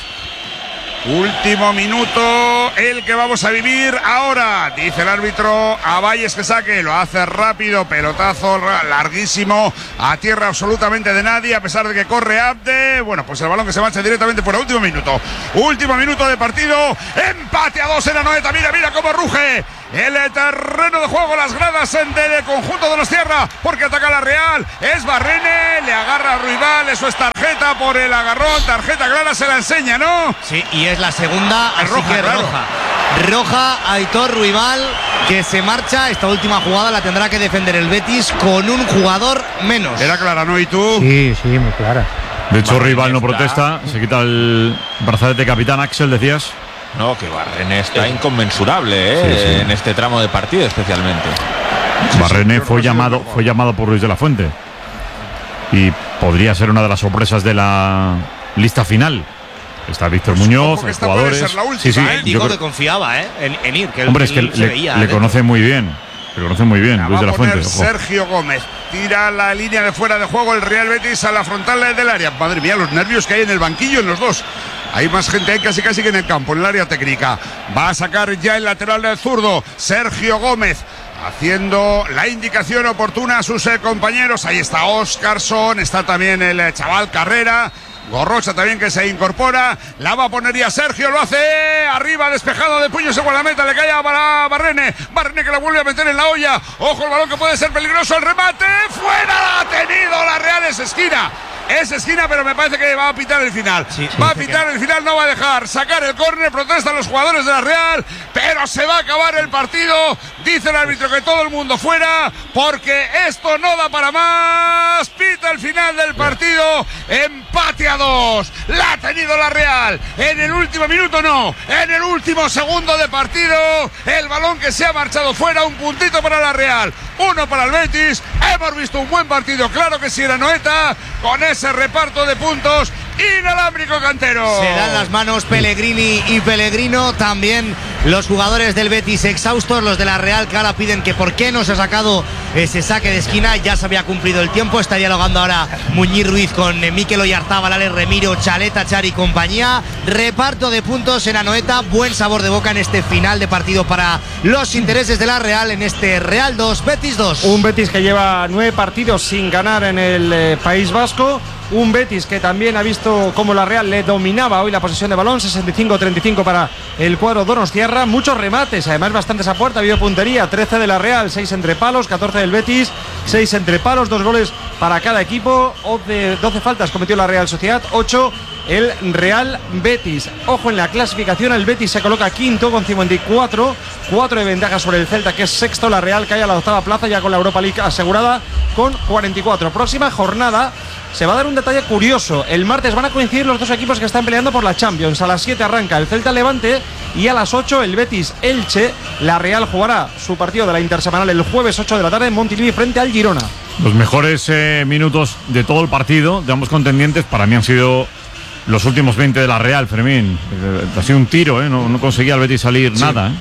Speaker 6: Último minuto, el que vamos a vivir ahora. Dice el árbitro a Valles que saque, lo hace rápido, pelotazo larguísimo, a tierra absolutamente de nadie, a pesar de que corre Abde. Bueno, pues el balón que se marcha directamente por el último minuto. Último minuto de partido, empate a dos en la Noeta. Mira, mira cómo ruge el terreno de juego, las gradas del conjunto de los Tierra, porque ataca la Real. Es Barrene, le agarra a Ruibal, eso es tarjeta por el agarrón, tarjeta clara, se la enseña, ¿no?
Speaker 7: Sí, y es la segunda,
Speaker 6: es roja,
Speaker 7: que
Speaker 6: claro.
Speaker 7: roja. Roja a Aitor Ruibal, que se marcha. Esta última jugada la tendrá que defender el Betis con un jugador menos.
Speaker 6: Era clara, ¿no? ¿Y tú?
Speaker 4: Sí, sí, muy clara.
Speaker 1: De hecho,
Speaker 8: Barrene
Speaker 1: Rival no
Speaker 8: está...
Speaker 1: protesta, se quita el brazalete capitán. Axel, decías.
Speaker 8: No, que Barrene está inconmensurable ¿eh?
Speaker 1: Sí, sí.
Speaker 8: en este tramo de partido especialmente.
Speaker 1: Barrene fue llamado, fue llamado por Luis de la Fuente y podría ser una de las sorpresas de la lista final. Está Víctor
Speaker 6: Pues
Speaker 1: Muñoz,
Speaker 6: los
Speaker 1: jugadores.
Speaker 6: Sí, sí,
Speaker 7: ¿eh? Digo
Speaker 1: creo...
Speaker 7: que confiaba ¿eh? en, en ir. Que
Speaker 1: Hombre,
Speaker 7: él,
Speaker 1: es que
Speaker 7: él
Speaker 1: le,
Speaker 7: veía,
Speaker 1: le
Speaker 7: ¿eh?
Speaker 1: conoce muy bien. Le conoce muy bien,
Speaker 6: La
Speaker 1: Luis
Speaker 6: va
Speaker 1: de la
Speaker 6: a poner
Speaker 1: Fuente. Ojo.
Speaker 6: Sergio Gómez. Tira la línea de fuera de juego el Real Betis a la frontal del área. Madre mía, los nervios que hay en el banquillo en los dos. Hay más gente ahí casi casi que en el campo, en el área técnica. Va a sacar ya el lateral del zurdo, Sergio Gómez, haciendo la indicación oportuna a sus eh, compañeros. Ahí está Óscarson, está también el eh, chaval Carrera. Gorrocha también que se incorpora. La va a poner ya Sergio, lo hace arriba, despejado de puños en la meta. Le cae a Barrene. Barrene que la vuelve a meter en la olla. Ojo el balón que puede ser peligroso. El remate. Fuera, la ha tenido la Real, es esquina. Es esquina, pero me parece que va a pitar el final.
Speaker 7: Sí,
Speaker 6: va
Speaker 7: sí,
Speaker 6: a pitar el final, no va a dejar sacar el córner. Protestan los jugadores de la Real, pero se va a acabar el partido. Dice el árbitro que todo el mundo fuera, porque esto no da para más. Pita el final del partido. Empate a dos. La ha tenido la Real. En el último minuto no. En el último segundo de partido. El balón que se ha marchado fuera. Un puntito para la Real. Uno para el Betis. Hemos visto un buen partido. Claro que sí era Noeta. Con ese reparto de puntos inalámbrico Cantero.
Speaker 7: Se dan las manos Pellegrini y Pellegrino. También los jugadores del Betis exhaustos. Los de la Real que ahora piden que por qué no se ha sacado ese saque de esquina. Ya se había cumplido el tiempo. Está dialogando ahora Muñiz Ruiz con eh, Mikel Oyarzábal, Alex Remiro, Chaleta, Char y compañía. Reparto de puntos en Anoeta. Buen sabor de boca en este final de partido para los intereses de la Real en este Real dos, Betis dos.
Speaker 5: Un Betis que lleva nueve partidos sin ganar en el eh, País Vasco. Un Betis que también ha visto cómo la Real le dominaba hoy la posesión de balón, sesenta y cinco a treinta y cinco para el cuadro donostiarra. Muchos remates, además bastantes a puerta, ha habido puntería, trece de la Real, seis entre palos, catorce del Betis, seis entre palos, dos goles para cada equipo, doce faltas cometió la Real Sociedad, ocho el Real Betis. Ojo en la clasificación, el Betis se coloca quinto con cincuenta y cuatro, cuatro de ventaja sobre el Celta que es sexto, la Real cae a la octava plaza ya con la Europa League asegurada con cuarenta y cuatro. Próxima jornada se va a dar un detalle curioso. El martes van a coincidir los dos equipos que están peleando por la Champions. A las siete arranca el Celta Levante y a las ocho el Betis Elche. La Real jugará su partido de la intersemanal el jueves ocho de la tarde en Montilivi frente al Girona.
Speaker 1: Los mejores eh, minutos de todo el partido de ambos contendientes para mí han sido los últimos veinte de la Real, Fermín. Eh, ha sido un tiro, ¿eh? no, no conseguía el Betis salir sí. nada. ¿eh?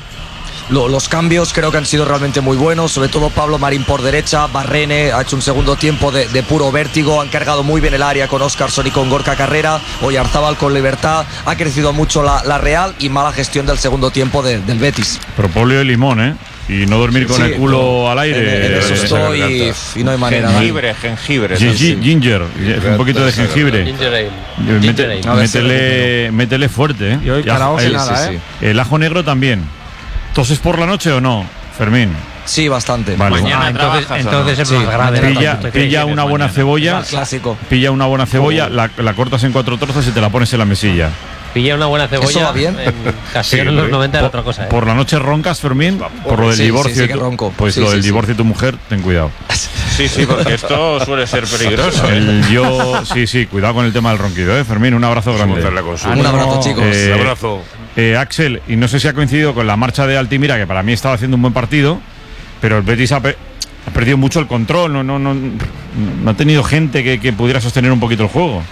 Speaker 10: Los cambios creo que han sido realmente muy buenos, sobre todo Pablo Marín por derecha, Barrene ha hecho un segundo tiempo de, de puro vértigo, han cargado muy bien el área con Óscarson y con Gorka Carrera, Oyarzábal con libertad, ha crecido mucho la, la Real y mala gestión del segundo tiempo de, del Betis.
Speaker 1: Propóleo y limón, ¿eh? Y no dormir con sí, el culo al aire.
Speaker 10: En, en eso estoy y, y no hay manera.
Speaker 8: Jengibre, jengibre.
Speaker 1: G -g ginger, un poquito de jengibre.
Speaker 3: Ginger ale.
Speaker 1: Métele, métele, métele fuerte, ¿eh?
Speaker 5: Y hoy karaoke
Speaker 1: el,
Speaker 5: nada,
Speaker 1: sí,
Speaker 5: ¿eh?
Speaker 1: Sí. El ajo negro también. ¿Toses por la noche o no, Fermín?
Speaker 10: Sí, bastante.
Speaker 1: Vale.
Speaker 3: Mañana
Speaker 4: ah, entonces,
Speaker 3: trabajas,
Speaker 4: entonces
Speaker 3: ¿no?
Speaker 4: es más
Speaker 3: sí,
Speaker 4: grave.
Speaker 1: Pilla, pilla una buena
Speaker 3: mañana.
Speaker 1: cebolla.
Speaker 10: Clásico.
Speaker 1: Pilla una buena cebolla, la, la cortas en cuatro trozos y te la pones en la mesilla.
Speaker 3: Pilla una buena cebolla.
Speaker 10: ¿Eso va bien?
Speaker 3: En Castellón en los noventa era otra cosa. ¿eh?
Speaker 1: Por la noche roncas, Fermín, por lo del
Speaker 10: sí,
Speaker 1: divorcio.
Speaker 10: Sí, sí, que ronco.
Speaker 1: Pues
Speaker 10: sí,
Speaker 1: lo
Speaker 10: sí,
Speaker 1: del
Speaker 10: sí.
Speaker 1: divorcio de tu mujer, ten cuidado.
Speaker 8: Sí, sí, porque esto suele ser peligroso. ¿eh?
Speaker 1: El yo, sí, sí, cuidado con el tema del ronquido, ¿eh, Fermín? Un abrazo grande.
Speaker 10: Un abrazo, chicos.
Speaker 1: Eh,
Speaker 9: Un abrazo.
Speaker 1: Eh, Axel, y no sé si ha coincidido con la marcha de Altimira, que para mí estaba haciendo un buen partido, pero el Betis ha, pe ha perdido mucho el control, no, no, no, no ha tenido gente que, que pudiera sostener un poquito el juego.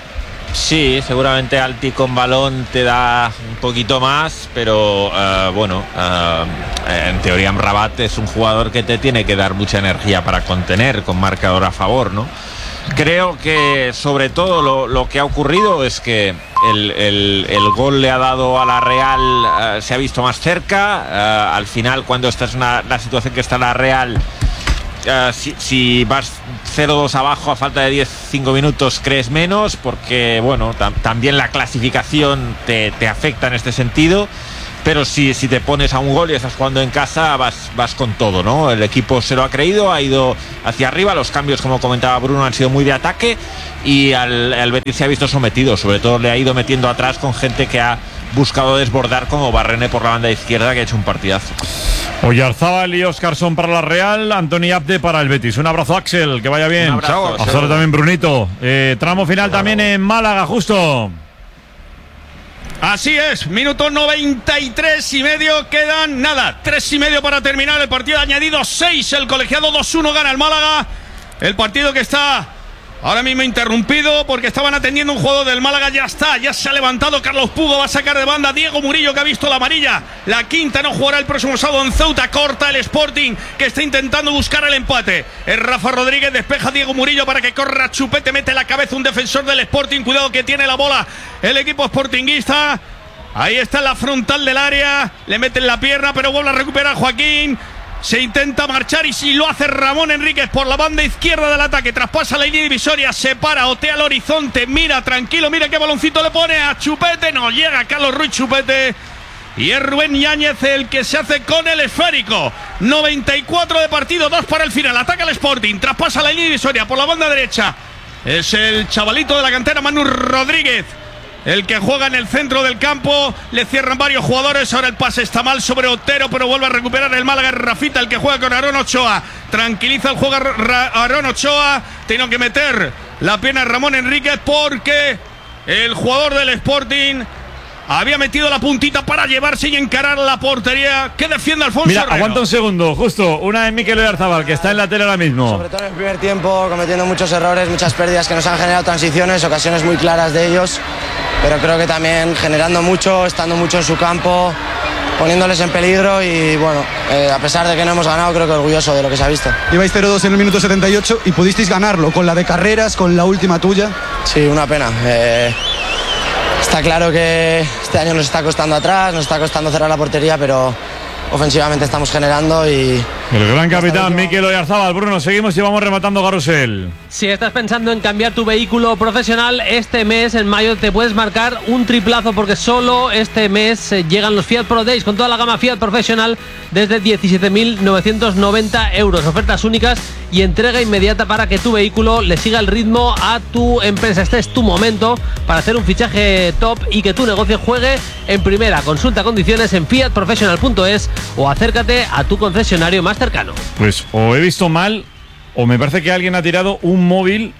Speaker 8: Sí, seguramente Alti con balón te da un poquito más, pero uh, bueno, uh, en teoría Amrabat es un jugador que te tiene que dar mucha energía para contener con marcador a favor, ¿no? Creo que sobre todo lo, lo que ha ocurrido es que el, el, el gol le ha dado a la Real, uh, se ha visto más cerca, uh, al final cuando esta es una, la situación que está la Real, uh, si, si vas cero dos abajo a falta de diez cinco minutos crees menos, porque bueno, tam también la clasificación te, te afecta en este sentido. pero si, si te pones a un gol y estás jugando en casa, vas, vas con todo, ¿no? El equipo se lo ha creído, ha ido hacia arriba, los cambios, como comentaba Bruno, han sido muy de ataque y al, al Betis se ha visto sometido, sobre todo le ha ido metiendo atrás con gente que ha buscado desbordar, como Barrene por la banda izquierda, que ha hecho un partidazo.
Speaker 1: Oyarzábal y Óscarson para la Real, Antoni Abde para el Betis. Un abrazo, Axel, que vaya bien.
Speaker 8: Un abrazo.
Speaker 1: Hasta ahora también, Brunito. Eh, tramo final Bravo. También en Málaga, justo.
Speaker 2: Así es, minuto noventa y tres y medio, quedan nada, tres y medio para terminar el partido, añadido seis, el colegiado dos uno gana el Málaga, el partido que está ahora mismo interrumpido porque estaban atendiendo un jugador del Málaga, ya está, ya se ha levantado Carlos Pugo, va a sacar de banda Diego Murillo, que ha visto la amarilla, la quinta, no jugará el próximo sábado en Ceuta, corta el Sporting, que está intentando buscar el empate, es Rafa Rodríguez, despeja Diego Murillo para que corra Chupete, mete la cabeza un defensor del Sporting, cuidado que tiene la bola el equipo sportinguista, ahí está en la frontal del área, le meten la pierna, pero vuelve a recuperar Joaquín. Se intenta marchar y si lo hace Ramón Enríquez por la banda izquierda del ataque, traspasa la línea divisoria, se para, otea al horizonte, mira tranquilo, mira qué baloncito le pone a Chupete, no llega Carlos Ruiz Chupete y es Rubén Yáñez el que se hace con el esférico. noventa y cuatro de partido, dos para el final, ataca el Sporting, traspasa la línea divisoria por la banda derecha, es el chavalito de la cantera Manu Rodríguez el que juega en el centro del campo, le cierran varios jugadores, ahora el pase está mal sobre Otero, pero vuelve a recuperar el Málaga, Rafita el que juega con Aarón Ochoa, tranquiliza el juego Aarón Ochoa, tiene que meter la pierna Ramón Enríquez porque el jugador del Sporting había metido la puntita para llevarse y encarar la portería que defiende Alfonso
Speaker 1: Mira,
Speaker 2: Herrero.
Speaker 1: Aguanta un segundo, justo, una de Mikel Oyarzábal, que está en la tele ahora mismo.
Speaker 11: Sobre todo en el primer tiempo, cometiendo muchos errores, muchas pérdidas que nos han generado transiciones, ocasiones muy claras de ellos, pero creo que también generando mucho, estando mucho en su campo, poniéndoles en peligro y bueno, eh, a pesar de que no hemos ganado, creo que orgulloso de lo que se ha visto.
Speaker 12: Ibais cero dos en el minuto setenta y ocho y pudisteis ganarlo con la de Carreras, con la última tuya.
Speaker 11: Sí, una pena. Eh, está claro que este año nos está costando atrás, nos está costando cerrar la portería, pero ofensivamente estamos generando y...
Speaker 1: El gran capitán Mikel Oyarzábal. Bruno, seguimos y vamos rematando Carrusel.
Speaker 3: Si estás pensando en cambiar tu vehículo profesional, este mes, en mayo, te puedes marcar un triplazo porque solo este mes eh, llegan los Fiat Pro Days con toda la gama Fiat Professional desde diecisiete mil novecientos noventa euros. Ofertas únicas y entrega inmediata para que tu vehículo le siga el ritmo a tu empresa. Este es tu momento para hacer un fichaje top y que tu negocio juegue en primera. Consulta condiciones en fiat professional punto es o acércate a tu concesionario más cercano.
Speaker 1: Pues o he visto mal o me parece que alguien ha tirado un móvil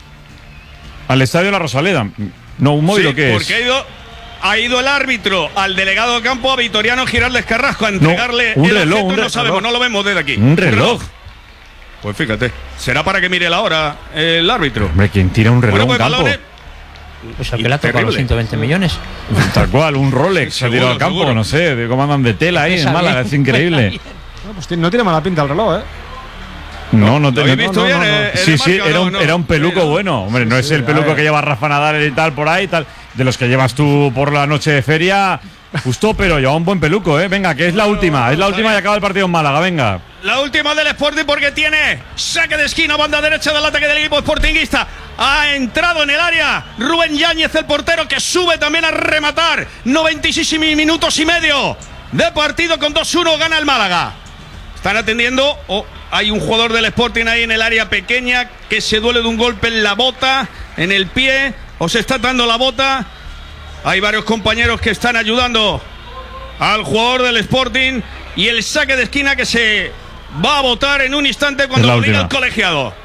Speaker 1: al estadio de la Rosaleda. No, un móvil,
Speaker 2: sí,
Speaker 1: ¿o qué es?
Speaker 2: Porque ha ido, ha ido el árbitro al delegado de campo, a Vitoriano Giraldes Carrasco, a entregarle
Speaker 1: no, un
Speaker 2: el
Speaker 1: reloj,
Speaker 2: objeto,
Speaker 1: un
Speaker 2: no sabemos,
Speaker 1: reloj.
Speaker 2: no lo vemos desde aquí.
Speaker 1: Un reloj.
Speaker 2: Pues fíjate, será para que mire la hora el árbitro.
Speaker 1: Hombre, ¿quién tira un reloj
Speaker 2: Bueno,
Speaker 1: en
Speaker 2: pues,
Speaker 1: campo?
Speaker 2: balones.
Speaker 4: Pues el que le ha tocado los ciento veinte millones.
Speaker 1: Tal cual, un Rolex se ha
Speaker 2: Seguro,
Speaker 1: tirado al campo,
Speaker 2: seguro.
Speaker 1: no sé, de cómo andan de tela ahí en Málaga, es increíble.
Speaker 5: No, pues no tiene mala pinta el reloj, ¿eh?
Speaker 1: No, no,
Speaker 2: ¿Lo
Speaker 1: te,
Speaker 2: habéis
Speaker 1: no,
Speaker 2: visto
Speaker 1: no,
Speaker 2: bien,
Speaker 1: no, no.
Speaker 2: eh, el
Speaker 1: Sí, sí,
Speaker 2: marca,
Speaker 1: era
Speaker 2: no,
Speaker 1: un,
Speaker 2: no?
Speaker 1: era un peluco
Speaker 2: Mira.
Speaker 1: bueno. Hombre, no
Speaker 5: Sí,
Speaker 1: es
Speaker 5: sí,
Speaker 1: el
Speaker 5: a
Speaker 1: peluco
Speaker 5: ver.
Speaker 1: que lleva Rafa Nadal y tal por ahí, tal, de los que llevas tú por la noche de feria. Justo, pero lleva un buen peluco, ¿eh? Venga, que es la última, es la última y acaba el partido en Málaga, venga.
Speaker 2: La última del Sporting porque tiene saque de esquina, banda derecha del ataque del equipo sportinguista. Ha entrado en el área Rubén Yáñez, el portero, que sube también a rematar. noventa y seis minutos y medio de partido, con dos uno gana el Málaga. Están atendiendo. Oh, hay un jugador del Sporting ahí en el área pequeña que se duele de un golpe en la bota, en el pie, o se está dando la bota. Hay varios compañeros que están ayudando al jugador del Sporting y el saque de esquina que se va a botar en un instante cuando lo diga el colegiado.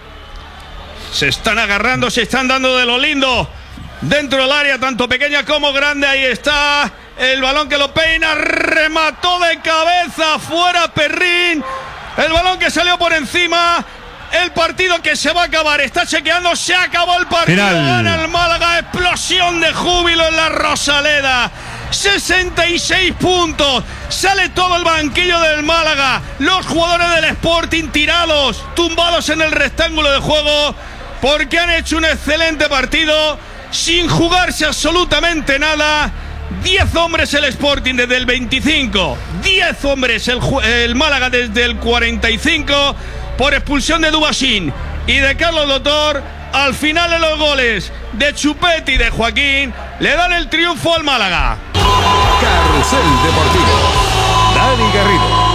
Speaker 2: Se están agarrando, se están dando de lo lindo dentro del área, tanto pequeña como grande. Ahí está el balón que lo peina, remató de cabeza, fuera Perrín. El balón que salió por encima. El partido que se va a acabar, está chequeando, se acabó el partido,
Speaker 1: Final.
Speaker 2: Gana el Málaga, explosión de júbilo en la Rosaleda. sesenta y seis puntos, sale todo el banquillo del Málaga, los jugadores del Sporting tirados, tumbados en el rectángulo de juego, porque han hecho un excelente partido, sin jugarse absolutamente nada. diez hombres el Sporting desde el veinticinco, diez hombres el, el Málaga desde el cuarenta y cinco, por expulsión de Dubasín y de Carlos Doctor. Al final de los goles de Chupete y de Joaquín le dan el triunfo al Málaga.
Speaker 13: Carrusel Deportivo.
Speaker 9: Dani Garrido.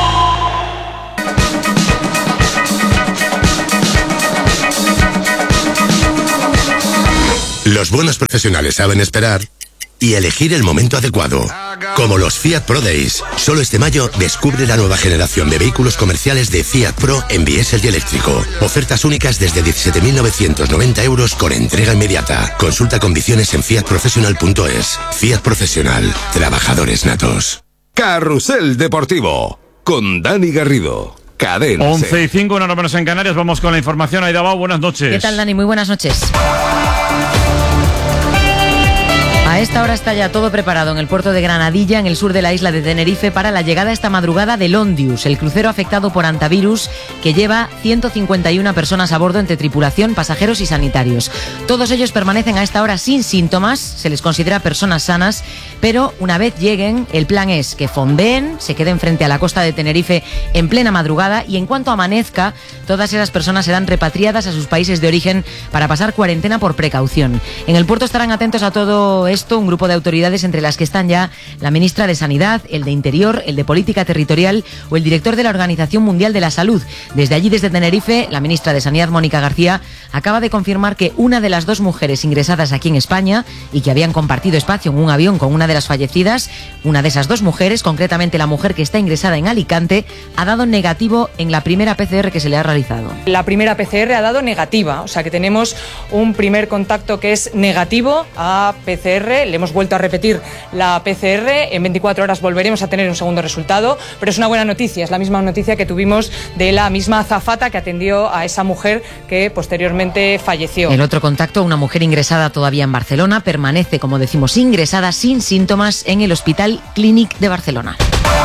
Speaker 13: Los buenos profesionales saben esperar y elegir el momento adecuado. Como los Fiat Pro Days. Solo este mayo descubre la nueva generación de vehículos comerciales de Fiat Pro en diésel y eléctrico. Ofertas únicas desde diecisiete mil novecientos noventa euros con entrega inmediata. Consulta condiciones en fiat professional punto es. Fiat Profesional. Trabajadores natos.
Speaker 9: Carrusel Deportivo. Con Dani Garrido. Cadena
Speaker 1: once y cinco, una hora menos en Canarias. Vamos con la información. Aida Bau, buenas noches.
Speaker 14: ¿Qué tal, Dani? Muy buenas noches. A esta hora está ya todo preparado en el puerto de Granadilla, en el sur de la isla de Tenerife, para la llegada esta madrugada del Ondius, el crucero afectado por hantavirus que lleva ciento cincuenta y una personas a bordo entre tripulación, pasajeros y sanitarios. Todos ellos permanecen a esta hora sin síntomas, se les considera personas sanas, pero una vez lleguen, el plan es que fondeen, se queden frente a la costa de Tenerife en plena madrugada y en cuanto amanezca, todas esas personas serán repatriadas a sus países de origen para pasar cuarentena por precaución. En el puerto estarán atentos a todo esto un grupo de autoridades entre las que están ya la ministra de Sanidad, el de Interior, el de Política Territorial o el director de la Organización Mundial de la Salud. Desde allí, desde Tenerife, la ministra de Sanidad, Mónica García, acaba de confirmar que una de las dos mujeres ingresadas aquí en España y que habían compartido espacio en un avión con una de las fallecidas, una de esas dos mujeres, concretamente la mujer que está ingresada en Alicante, ha dado negativo en la primera P C R que se le ha realizado.
Speaker 15: La primera P C R ha dado negativa, o sea que tenemos un primer contacto que es negativo a P C R. Le hemos vuelto a repetir la P C R, en veinticuatro horas volveremos a tener un segundo resultado, pero es una buena noticia, es la misma noticia que tuvimos de la misma azafata que atendió a esa mujer que posteriormente falleció.
Speaker 14: El otro contacto, una mujer ingresada todavía en Barcelona, permanece, como decimos, ingresada sin síntomas en el Hospital Clínic de Barcelona.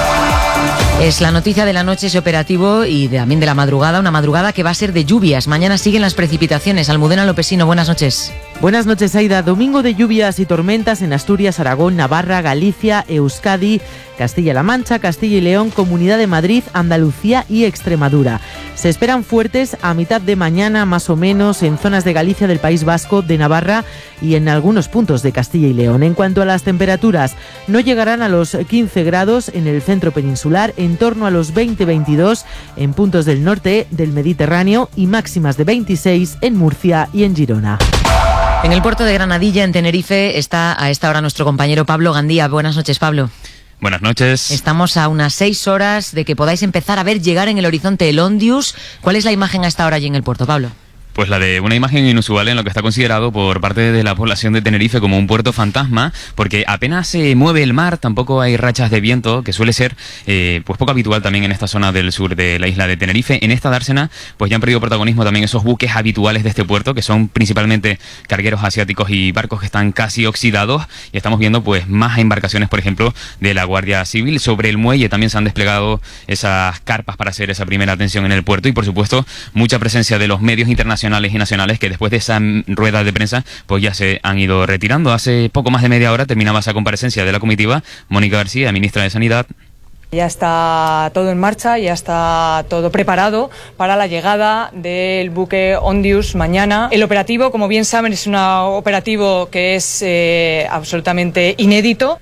Speaker 14: Es la noticia de la noche ese operativo y también de la madrugada, una madrugada que va a ser de lluvias. Mañana siguen las precipitaciones. Almudena Lopesino, buenas noches.
Speaker 16: Buenas noches, Aida. Domingo de lluvias y tormentas en Asturias, Aragón, Navarra, Galicia, Euskadi, Castilla-La Mancha, Castilla y León, Comunidad de Madrid, Andalucía y Extremadura. Se esperan fuertes a mitad de mañana, más o menos, en zonas de Galicia, del País Vasco, de Navarra y en algunos puntos de Castilla y León. En cuanto a las temperaturas, no llegarán a los quince grados en el centro peninsular, en torno a los veinte a veintidós en puntos del norte del Mediterráneo y máximas de veintiséis en Murcia y en Girona.
Speaker 14: En el puerto de Granadilla, en Tenerife, está a esta hora nuestro compañero Pablo Gandía. Buenas noches, Pablo.
Speaker 17: Buenas noches.
Speaker 14: Estamos a unas seis horas de que podáis empezar a ver llegar en el horizonte el Ondius. ¿Cuál es la imagen a esta hora allí en el puerto, Pablo?
Speaker 17: Pues la de una imagen inusual en lo que está considerado por parte de la población de Tenerife como un puerto fantasma, porque apenas se mueve el mar, tampoco hay rachas de viento, que suele ser eh, pues poco habitual también en esta zona del sur de la isla de Tenerife. En esta dársena pues ya han perdido protagonismo también esos buques habituales de este puerto, que son principalmente cargueros asiáticos y barcos que están casi oxidados, y estamos viendo pues más embarcaciones, por ejemplo, de la Guardia Civil. Sobre el muelle también se han desplegado esas carpas para hacer esa primera atención en el puerto, y por supuesto mucha presencia de los medios internacionales y nacionales, que después de esa rueda de prensa pues ya se han ido retirando. Hace poco más de media hora terminaba esa comparecencia de la comitiva. Mónica García, ministra de Sanidad.
Speaker 15: Ya está todo en marcha, ya está todo preparado para la llegada del buque Ondius mañana. El operativo, como bien saben, es un operativo que es eh, absolutamente inédito.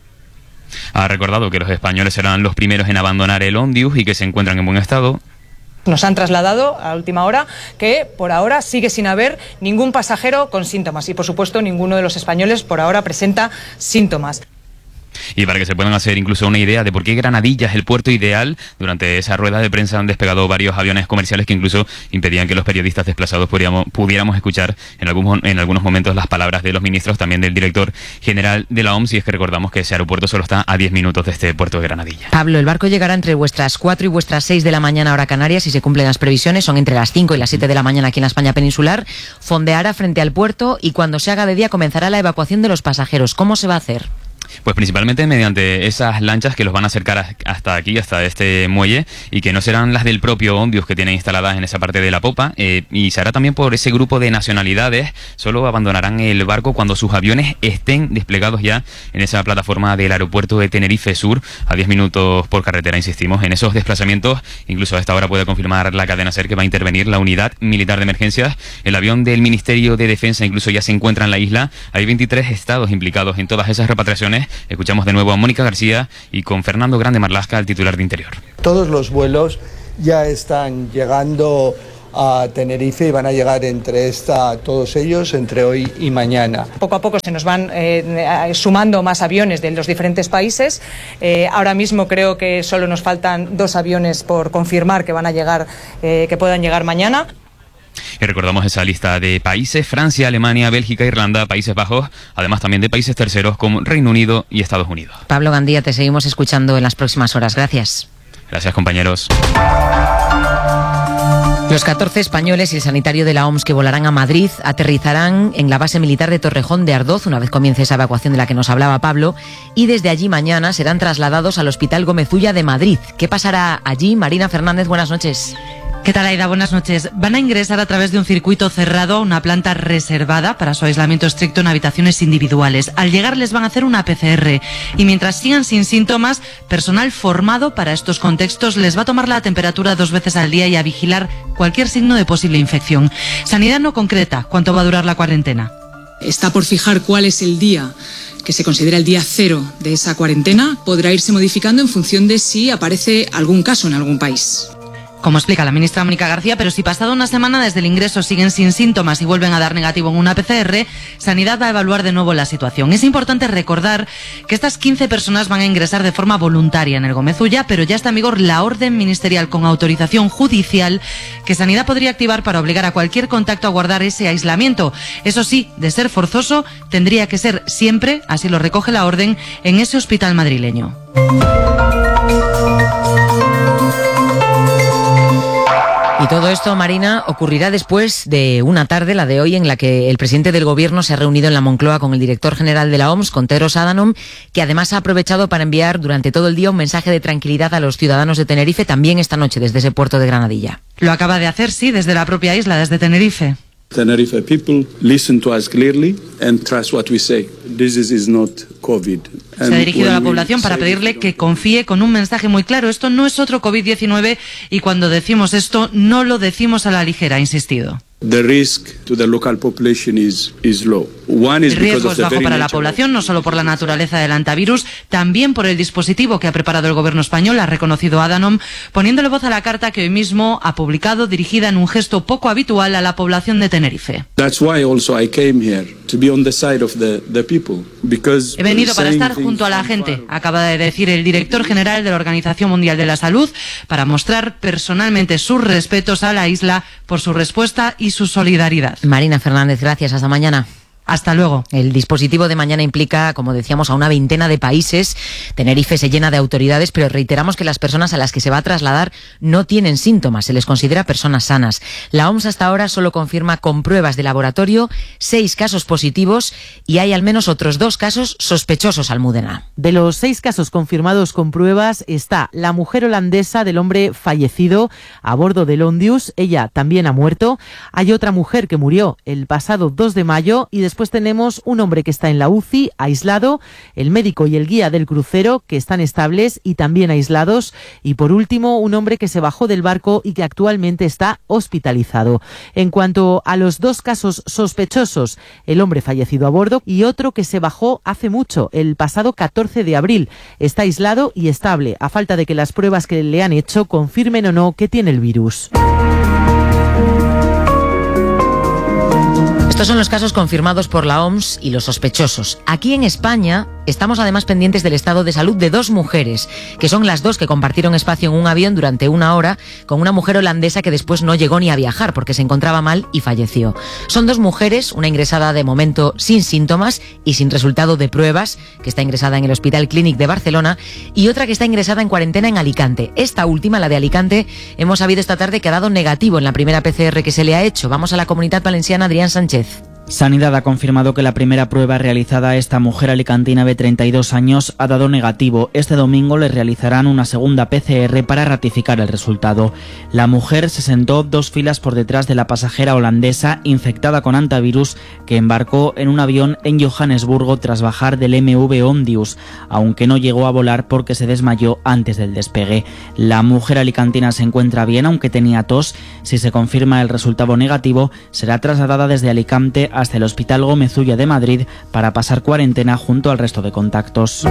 Speaker 17: Ha recordado que los españoles serán los primeros en abandonar el Ondius y que se encuentran en buen estado.
Speaker 15: Nos han trasladado a última hora que por ahora sigue sin haber ningún pasajero con síntomas y por supuesto ninguno de los españoles por ahora presenta síntomas.
Speaker 17: Y para que se puedan hacer incluso una idea de por qué Granadilla es el puerto ideal, durante esa rueda de prensa han despegado varios aviones comerciales que incluso impedían que los periodistas desplazados pudiéramos, pudiéramos escuchar en, algún, en algunos momentos las palabras de los ministros, también del director general de la O M S, y es que recordamos que ese aeropuerto solo está a diez minutos de este puerto de Granadilla.
Speaker 14: Pablo, el barco llegará entre vuestras cuatro y vuestras seis de la mañana hora Canarias, si se cumplen las previsiones, son entre las cinco y las siete de la mañana aquí en la España peninsular, fondeará frente al puerto y cuando se haga de día comenzará la evacuación de los pasajeros. ¿Cómo se va a hacer?
Speaker 17: Pues principalmente mediante esas lanchas que los van a acercar hasta aquí, hasta este muelle, y que no serán las del propio Ondius que tienen instaladas en esa parte de la popa, eh, y se hará también por ese grupo de nacionalidades. Solo abandonarán el barco cuando sus aviones estén desplegados ya en esa plataforma del aeropuerto de Tenerife Sur, a diez minutos por carretera, insistimos. En esos desplazamientos, incluso a esta hora puede confirmar la cadena SER que va a intervenir la unidad militar de emergencias. El avión del Ministerio de Defensa incluso ya se encuentra en la isla. Hay veintitrés estados implicados en todas esas repatriaciones, informaciones. Escuchamos de nuevo a Mónica García y con Fernando Grande Marlasca, el titular de Interior.
Speaker 18: Todos los vuelos ya están llegando a Tenerife y van a llegar entre esta, todos ellos entre hoy y mañana.
Speaker 15: Poco a poco se nos van eh, sumando más aviones de los diferentes países. Eh, ahora mismo creo que solo nos faltan dos aviones por confirmar que van a llegar, eh, que puedan llegar mañana.
Speaker 17: Y recordamos esa lista de países: Francia, Alemania, Bélgica, Irlanda, Países Bajos, además también de países terceros como Reino Unido y Estados Unidos.
Speaker 14: Pablo Gandía, te seguimos escuchando en las próximas horas. Gracias.
Speaker 17: Gracias, compañeros.
Speaker 14: Los catorce españoles y el sanitario de la O M S que volarán a Madrid aterrizarán en la base militar de Torrejón de Ardoz una vez comience esa evacuación de la que nos hablaba Pablo, y desde allí mañana serán trasladados al Hospital Gómez Ulla de Madrid. ¿Qué pasará allí? Marina Fernández, buenas noches.
Speaker 19: ¿Qué tal, Aida? Buenas noches. Van a ingresar a través de un circuito cerrado a una planta reservada para su aislamiento estricto en habitaciones individuales. Al llegar les van a hacer una P C R y mientras sigan sin síntomas, personal formado para estos contextos les va a tomar la temperatura dos veces al día y a vigilar cualquier signo de posible infección. Sanidad no concreta cuánto va a durar la cuarentena.
Speaker 20: Está por fijar cuál es el día que se considera el día cero de esa cuarentena. Podrá irse modificando en función de si aparece algún caso en algún país.
Speaker 19: Como explica la ministra Mónica García, pero si pasada una semana desde el ingreso siguen sin síntomas y vuelven a dar negativo en una P C R, Sanidad va a evaluar de nuevo la situación. Es importante recordar que estas quince personas van a ingresar de forma voluntaria en el Gómez Ulla, pero ya está en vigor la orden ministerial con autorización judicial que Sanidad podría activar para obligar a cualquier contacto a guardar ese aislamiento. Eso sí, de ser forzoso, tendría que ser siempre, así lo recoge la orden, en ese hospital madrileño.
Speaker 14: Y todo esto, Marina, ocurrirá después de una tarde, la de hoy, en la que el presidente del Gobierno se ha reunido en la Moncloa con el director general de la O M S, con Tedros Adhanom, que además ha aprovechado para enviar durante todo el día un mensaje de tranquilidad a los ciudadanos de Tenerife, también esta noche desde ese puerto de Granadilla.
Speaker 19: Lo acaba de hacer, sí, desde la propia isla, desde Tenerife.
Speaker 21: Tenerife people, listen to us clearly and trust what we say. This is not COVID.
Speaker 19: Se ha dirigido a la población para pedirle que confíe con un mensaje muy claro. Esto no es otro COVID diecinueve y cuando decimos esto no lo decimos a la ligera, ha insistido.
Speaker 21: The risk to the local population is, is low. One is
Speaker 19: el riesgo es bajo para la
Speaker 21: nature.
Speaker 19: población, no solo por la naturaleza del antivirus, también por el dispositivo que ha preparado el gobierno español, ha reconocido Adhanom, poniéndole voz a la carta que hoy mismo ha publicado, dirigida en un gesto poco habitual a la población de Tenerife.
Speaker 21: That's why also I came here, to be on the side of the, the people. Because
Speaker 19: He venido para estar junto a la gente, acaba de decir el director general de la Organización Mundial de la Salud, para mostrar personalmente sus respetos a la isla por su respuesta y su solidaridad.
Speaker 14: Marina Fernández, gracias. Hasta mañana.
Speaker 19: Hasta luego.
Speaker 14: El dispositivo de mañana implica, como decíamos, a una veintena de países. Tenerife se llena de autoridades, pero reiteramos que las personas a las que se va a trasladar no tienen síntomas, se les considera personas sanas. La O M S hasta ahora solo confirma con pruebas de laboratorio seis casos positivos y hay al menos otros dos casos sospechosos, Almudena.
Speaker 16: De los seis casos confirmados con pruebas está la mujer holandesa del hombre fallecido a bordo del Ondius. Ella también ha muerto. Hay otra mujer que murió el pasado dos de mayo y después Después tenemos un hombre que está en la U C I, aislado, el médico y el guía del crucero, que están estables y también aislados, y por último, un hombre que se bajó del barco y que actualmente está hospitalizado. En cuanto a los dos casos sospechosos, el hombre fallecido a bordo y otro que se bajó hace mucho, el pasado catorce de abril, está aislado y estable, a falta de que las pruebas que le han hecho confirmen o no que tiene el virus.
Speaker 14: Estos son los casos confirmados por la O M S y los sospechosos. Aquí en España estamos además pendientes del estado de salud de dos mujeres, que son las dos que compartieron espacio en un avión durante una hora con una mujer holandesa que después no llegó ni a viajar porque se encontraba mal y falleció. Son dos mujeres, una ingresada de momento sin síntomas y sin resultado de pruebas, que está ingresada en el Hospital Clínic de Barcelona, y otra que está ingresada en cuarentena en Alicante. Esta última, la de Alicante, hemos sabido esta tarde que ha dado negativo en la primera P C R que se le ha hecho. Vamos a la Comunitat Valenciana, Adrián Sánchez.
Speaker 22: Sanidad ha confirmado que la primera prueba realizada a esta mujer alicantina de treinta y dos años ha dado negativo. Este domingo le realizarán una segunda P C R para ratificar el resultado. La mujer se sentó dos filas por detrás de la pasajera holandesa infectada con antivirus que embarcó en un avión en Johannesburgo tras bajar del M V Ondius, aunque no llegó a volar porque se desmayó antes del despegue. La mujer alicantina se encuentra bien, aunque tenía tos. Si se confirma el resultado negativo, será trasladada desde Alicante a hasta el Hospital Gómez Ulla de Madrid para pasar cuarentena junto al resto de contactos.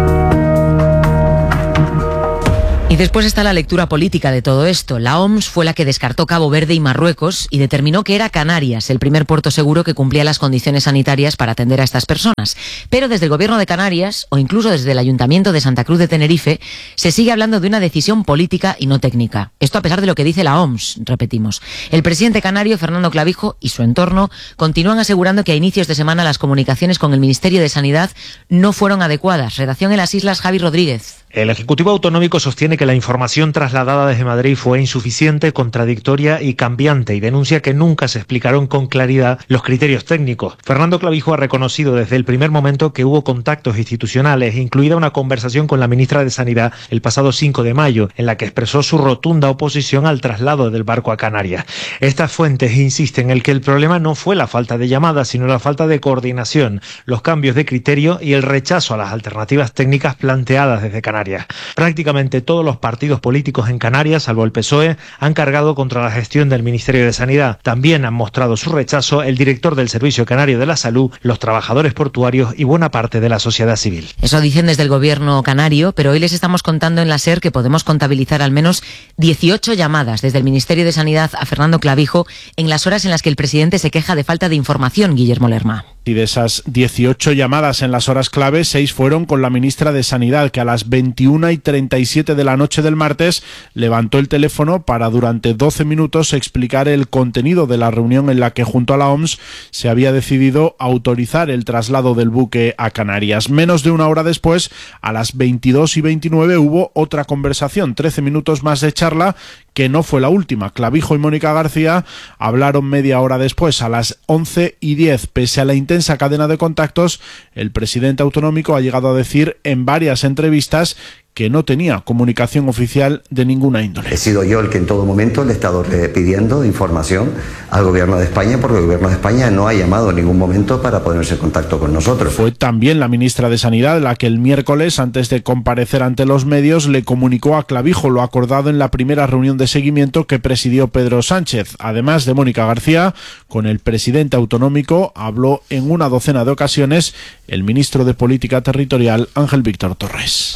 Speaker 14: Y después está la lectura política de todo esto. La O M S fue la que descartó Cabo Verde y Marruecos y determinó que era Canarias el primer puerto seguro que cumplía las condiciones sanitarias para atender a estas personas. Pero desde el Gobierno de Canarias, o incluso desde el Ayuntamiento de Santa Cruz de Tenerife, se sigue hablando de una decisión política y no técnica. Esto a pesar de lo que dice la O M S, repetimos. El presidente canario, Fernando Clavijo, y su entorno continúan asegurando que a inicios de semana las comunicaciones con el Ministerio de Sanidad no fueron adecuadas. Redacción en las Islas, Javi Rodríguez.
Speaker 6: El Ejecutivo Autonómico sostiene que la información trasladada desde Madrid fue insuficiente, contradictoria y cambiante y denuncia que nunca se explicaron con claridad los criterios técnicos. Fernando Clavijo ha reconocido desde el primer momento que hubo contactos institucionales, incluida una conversación con la ministra de Sanidad el pasado cinco de mayo, en la que expresó su rotunda oposición al traslado del barco a Canarias. Estas fuentes insisten en que el problema no fue la falta de llamadas, sino la falta de coordinación, los cambios de criterio y el rechazo a las alternativas técnicas planteadas desde Canarias. Prácticamente todos los partidos políticos en Canarias, salvo el P S O E, han cargado contra la gestión del Ministerio de Sanidad. También han mostrado su rechazo el director del Servicio Canario de la Salud, los trabajadores portuarios y buena parte de la sociedad civil.
Speaker 14: Eso dicen desde el Gobierno canario, pero hoy les estamos contando en la SER que podemos contabilizar al menos dieciocho llamadas desde el Ministerio de Sanidad a Fernando Clavijo en las horas en las que el presidente se queja de falta de información, Guillermo Lerma.
Speaker 7: Y de esas dieciocho llamadas en las horas clave, seis fueron con la ministra de Sanidad, que a las veintiuna y treinta y siete de la noche del martes levantó el teléfono para durante doce minutos explicar el contenido de la reunión en la que junto a la O M S se había decidido autorizar el traslado del buque a Canarias. Menos de una hora después, a las veintidós y veintinueve, hubo otra conversación, trece minutos más de charla, que no fue la última. Clavijo y Mónica García hablaron media hora después, a las once y diez. Pese a la intensa cadena de contactos, el presidente autonómico ha llegado a decir en varias entrevistas que no tenía comunicación oficial de ninguna índole.
Speaker 23: He sido yo el que en todo momento le he estado pidiendo información al Gobierno de España, porque el Gobierno de España no ha llamado en ningún momento para ponerse en contacto con nosotros.
Speaker 7: Fue también la ministra de Sanidad la que el miércoles, antes de comparecer ante los medios, le comunicó a Clavijo lo acordado en la primera reunión de seguimiento que presidió Pedro Sánchez. Además de Mónica García, con el presidente autonómico habló en una docena de ocasiones el ministro de Política Territorial, Ángel Víctor Torres.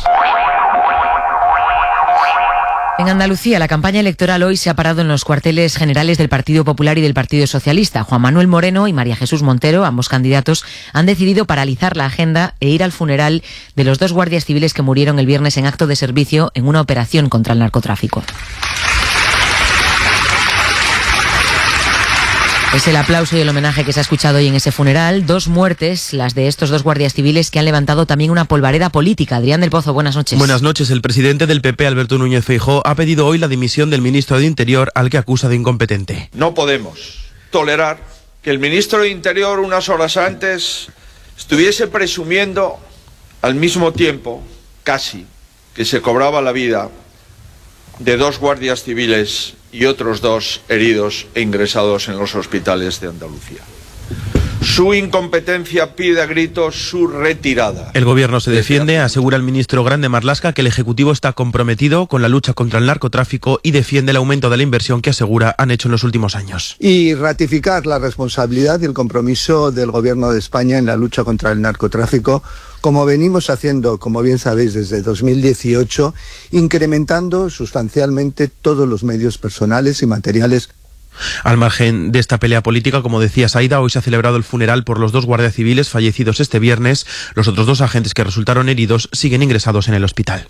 Speaker 14: En Andalucía, la campaña electoral hoy se ha parado en los cuarteles generales del Partido Popular y del Partido Socialista. Juan Manuel Moreno y María Jesús Montero, ambos candidatos, han decidido paralizar la agenda e ir al funeral de los dos guardias civiles que murieron el viernes en acto de servicio en una operación contra el narcotráfico. Es el aplauso y el homenaje que se ha escuchado hoy en ese funeral. Dos muertes, las de estos dos guardias civiles, que han levantado también una polvareda política. Adrián del Pozo, buenas noches.
Speaker 24: Buenas noches. El presidente del P P, Alberto Núñez Feijóo, ha pedido hoy la dimisión del ministro de Interior, al que acusa de incompetente.
Speaker 25: No podemos tolerar que el ministro de Interior, unas horas antes, estuviese presumiendo al mismo tiempo, casi, que se cobraba la vida de dos guardias civiles y otros dos heridos e ingresados en los hospitales de Andalucía. Su incompetencia pide a gritos su retirada.
Speaker 24: El gobierno se defiende, asegura el ministro Grande Marlaska que el Ejecutivo está comprometido con la lucha contra el narcotráfico y defiende el aumento de la inversión que asegura han hecho en los últimos años.
Speaker 18: Y ratificar la responsabilidad y el compromiso del Gobierno de España en la lucha contra el narcotráfico, como venimos haciendo, como bien sabéis, desde dos mil dieciocho, incrementando sustancialmente todos los medios personales y materiales.
Speaker 24: Al margen de esta pelea política, como decía Saida, hoy se ha celebrado el funeral por los dos guardias civiles fallecidos este viernes. Los otros dos agentes que resultaron heridos siguen ingresados en el hospital.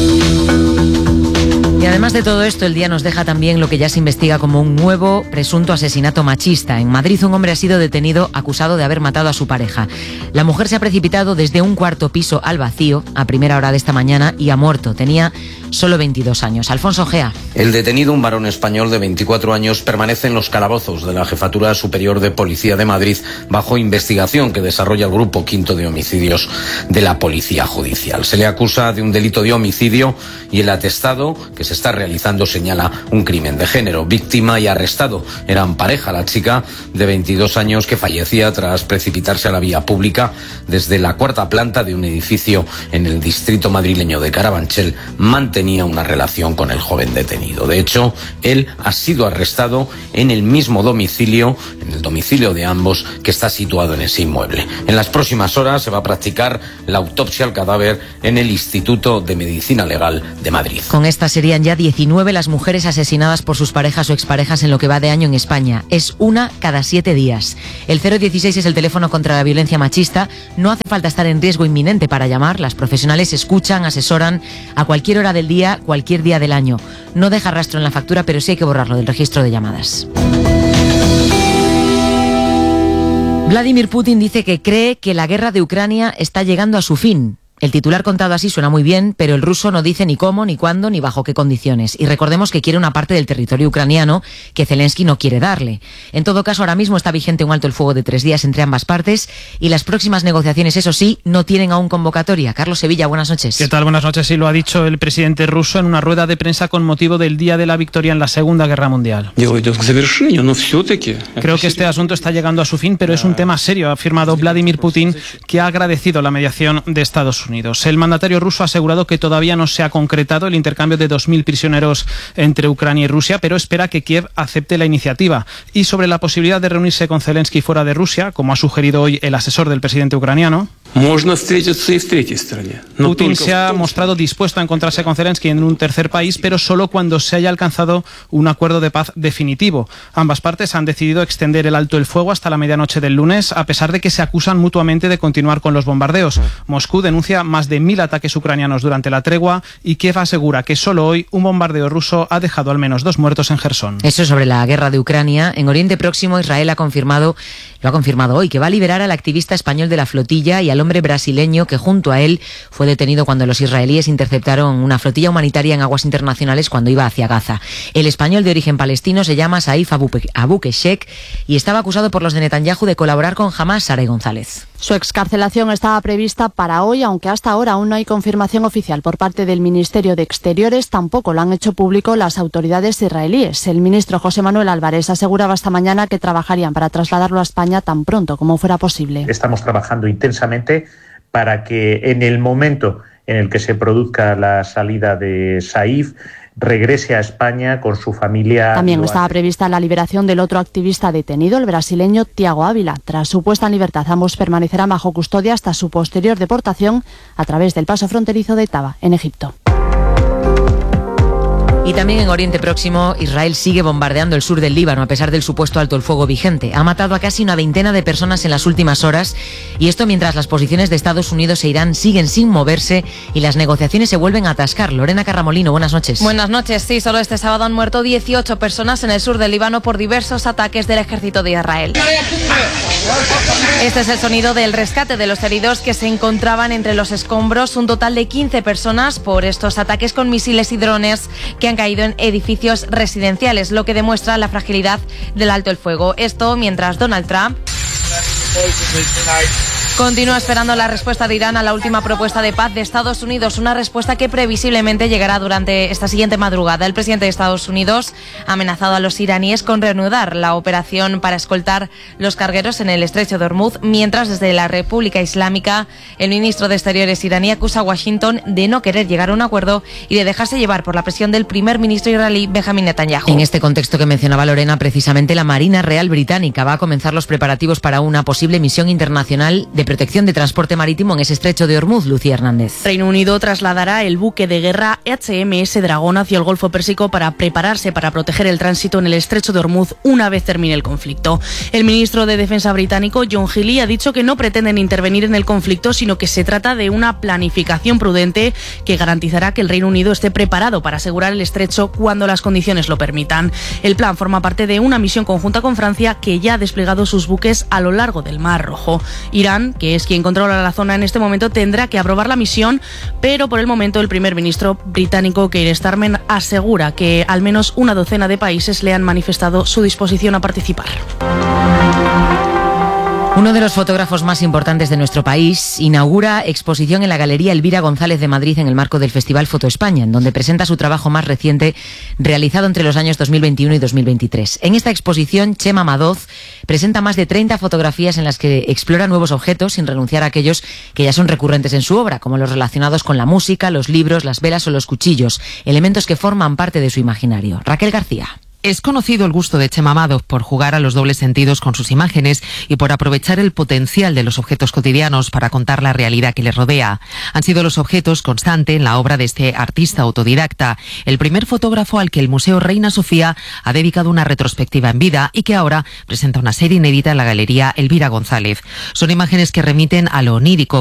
Speaker 14: Y además de todo esto, el día nos deja también lo que ya se investiga como un nuevo presunto asesinato machista. En Madrid, un hombre ha sido detenido acusado de haber matado a su pareja. La mujer se ha precipitado desde un cuarto piso al vacío a primera hora de esta mañana y ha muerto. Tenía solo veintidós años. Alfonso Gea.
Speaker 26: El detenido, un varón español de veinticuatro años, permanece en los calabozos de la Jefatura Superior de Policía de Madrid bajo investigación que desarrolla el Grupo Quinto de Homicidios de la Policía Judicial. Se le acusa de un delito de homicidio y el atestado que se se está realizando señala un crimen de género. Víctima y arrestado eran pareja. La chica de veintidós años que fallecía tras precipitarse a la vía pública desde la cuarta planta de un edificio en el distrito madrileño de Carabanchel mantenía una relación con el joven detenido. De hecho, él ha sido arrestado en el mismo domicilio, en el domicilio de ambos, que está situado en ese inmueble. En las próximas horas se va a practicar la autopsia al cadáver en el Instituto de Medicina Legal de Madrid.
Speaker 14: Con esta serían ya diecinueve las mujeres asesinadas por sus parejas o exparejas en lo que va de año en España. Es una cada siete días. El cero dieciséis es el teléfono contra la violencia machista. No hace falta estar en riesgo inminente para llamar. Las profesionales escuchan, asesoran a cualquier hora del día, cualquier día del año. No deja rastro en la factura, pero sí hay que borrarlo del registro de llamadas. Vladimir Putin dice que cree que la guerra de Ucrania está llegando a su fin. El titular contado así suena muy bien, pero el ruso no dice ni cómo, ni cuándo, ni bajo qué condiciones. Y recordemos que quiere una parte del territorio ucraniano que Zelensky no quiere darle. En todo caso, ahora mismo está vigente un alto el fuego de tres días entre ambas partes y las próximas negociaciones, eso sí, no tienen aún convocatoria. Carlos Sevilla, buenas noches.
Speaker 3: ¿Qué tal? Buenas noches. Sí, lo ha dicho el presidente ruso en una rueda de prensa con motivo del Día de la Victoria en la Segunda Guerra Mundial. Creo que este asunto está llegando a su fin, pero es un tema serio, ha afirmado Vladimir Putin, que ha agradecido la mediación de Estados Unidos. El mandatario ruso ha asegurado que todavía no se ha concretado el intercambio de dos mil prisioneros entre Ucrania y Rusia, pero espera que Kiev acepte la iniciativa. Y sobre la posibilidad de reunirse con Zelensky fuera de Rusia, como ha sugerido hoy el asesor del presidente ucraniano, Putin se ha mostrado dispuesto a encontrarse con Zelensky en un tercer país, pero solo cuando se haya alcanzado un acuerdo de paz definitivo. Ambas partes han decidido extender el alto el fuego hasta la medianoche del lunes, a pesar de que se acusan mutuamente de continuar con los bombardeos. Moscú denuncia más de mil ataques ucranianos durante la tregua y Kiev asegura que solo hoy un bombardeo ruso ha dejado al menos dos muertos en Jersón.
Speaker 14: Eso sobre la guerra de Ucrania. En Oriente Próximo, Israel ha confirmado, lo ha confirmado hoy, que va a liberar al activista español de la flotilla y al hombre brasileño que junto a él fue detenido cuando los israelíes interceptaron una flotilla humanitaria en aguas internacionales cuando iba hacia Gaza. El español de origen palestino se llama Saif Abu Keshek y estaba acusado por los de Netanyahu de colaborar con Hamas. Saray González.
Speaker 4: Su excarcelación estaba prevista para hoy, aunque hasta ahora aún no hay confirmación oficial por parte del Ministerio de Exteriores. Tampoco lo han hecho público las autoridades israelíes. El ministro José Manuel Álvarez aseguraba esta mañana que trabajarían para trasladarlo a España tan pronto como fuera posible.
Speaker 8: Estamos trabajando intensamente para que en el momento en el que se produzca la salida de Saif, regrese a España con su familia.
Speaker 4: También estaba prevista la liberación del otro activista detenido, el brasileño Tiago Ávila. Tras su puesta en libertad, ambos permanecerán bajo custodia hasta su posterior deportación a través del paso fronterizo de Taba, en Egipto.
Speaker 14: Y también en Oriente Próximo, Israel sigue bombardeando el sur del Líbano a pesar del supuesto alto el fuego vigente. Ha matado a casi una veintena de personas en las últimas horas y esto mientras las posiciones de Estados Unidos e Irán siguen sin moverse y las negociaciones se vuelven a atascar. Lorena Carramolino, buenas noches.
Speaker 10: Buenas noches. Sí, solo este sábado han muerto dieciocho personas en el sur del Líbano por diversos ataques del ejército de Israel. Este es el sonido del rescate de los heridos que se encontraban entre los escombros. Un total de quince personas por estos ataques con misiles y drones que han caído en edificios residenciales, lo que demuestra la fragilidad del alto el fuego. Esto mientras Donald Trump continúa esperando la respuesta de Irán a la última propuesta de paz de Estados Unidos, una respuesta que previsiblemente llegará durante esta siguiente madrugada. El presidente de Estados Unidos ha amenazado a los iraníes con reanudar la operación para escoltar los cargueros en el estrecho de Hormuz, mientras desde la República Islámica el ministro de Exteriores iraní acusa a Washington de no querer llegar a un acuerdo y de dejarse llevar por la presión del primer ministro israelí Benjamin Netanyahu.
Speaker 14: En este contexto que mencionaba Lorena, precisamente la Marina Real Británica va a comenzar los preparativos para una posible misión internacional de protección de transporte marítimo en ese estrecho de Hormuz. Lucía Hernández.
Speaker 10: Reino Unido trasladará el buque de guerra H M S Dragón hacia el Golfo Pérsico para prepararse para proteger el tránsito en el estrecho de Hormuz una vez termine el conflicto. El ministro de Defensa británico John Healey ha dicho que no pretenden intervenir en el conflicto, sino que se trata de una planificación prudente que garantizará que el Reino Unido esté preparado para asegurar el estrecho cuando las condiciones lo permitan. El plan forma parte de una misión conjunta con Francia que ya ha desplegado sus buques a lo largo del Mar Rojo. Irán, que es quien controla la zona en este momento, tendrá que aprobar la misión, pero por el momento el primer ministro británico Keir Starmer asegura que al menos una docena de países le han manifestado su disposición a participar.
Speaker 14: Uno de los fotógrafos más importantes de nuestro país inaugura exposición en la Galería Elvira González de Madrid en el marco del Festival Foto España, en donde presenta su trabajo más reciente realizado entre los años dos mil veintiuno y dos mil veintitrés. En esta exposición, Chema Madoz presenta más de treinta fotografías en las que explora nuevos objetos sin renunciar a aquellos que ya son recurrentes en su obra, como los relacionados con la música, los libros, las velas o los cuchillos, elementos que forman parte de su imaginario. Raquel García.
Speaker 2: Es conocido el gusto de Chema Madoz por jugar a los dobles sentidos con sus imágenes y por aprovechar el potencial de los objetos cotidianos para contar la realidad que les rodea. Han sido los objetos constante en la obra de este artista autodidacta, el primer fotógrafo al que el Museo Reina Sofía ha dedicado una retrospectiva en vida y que ahora presenta una serie inédita en la Galería Elvira González. Son imágenes que remiten a lo onírico,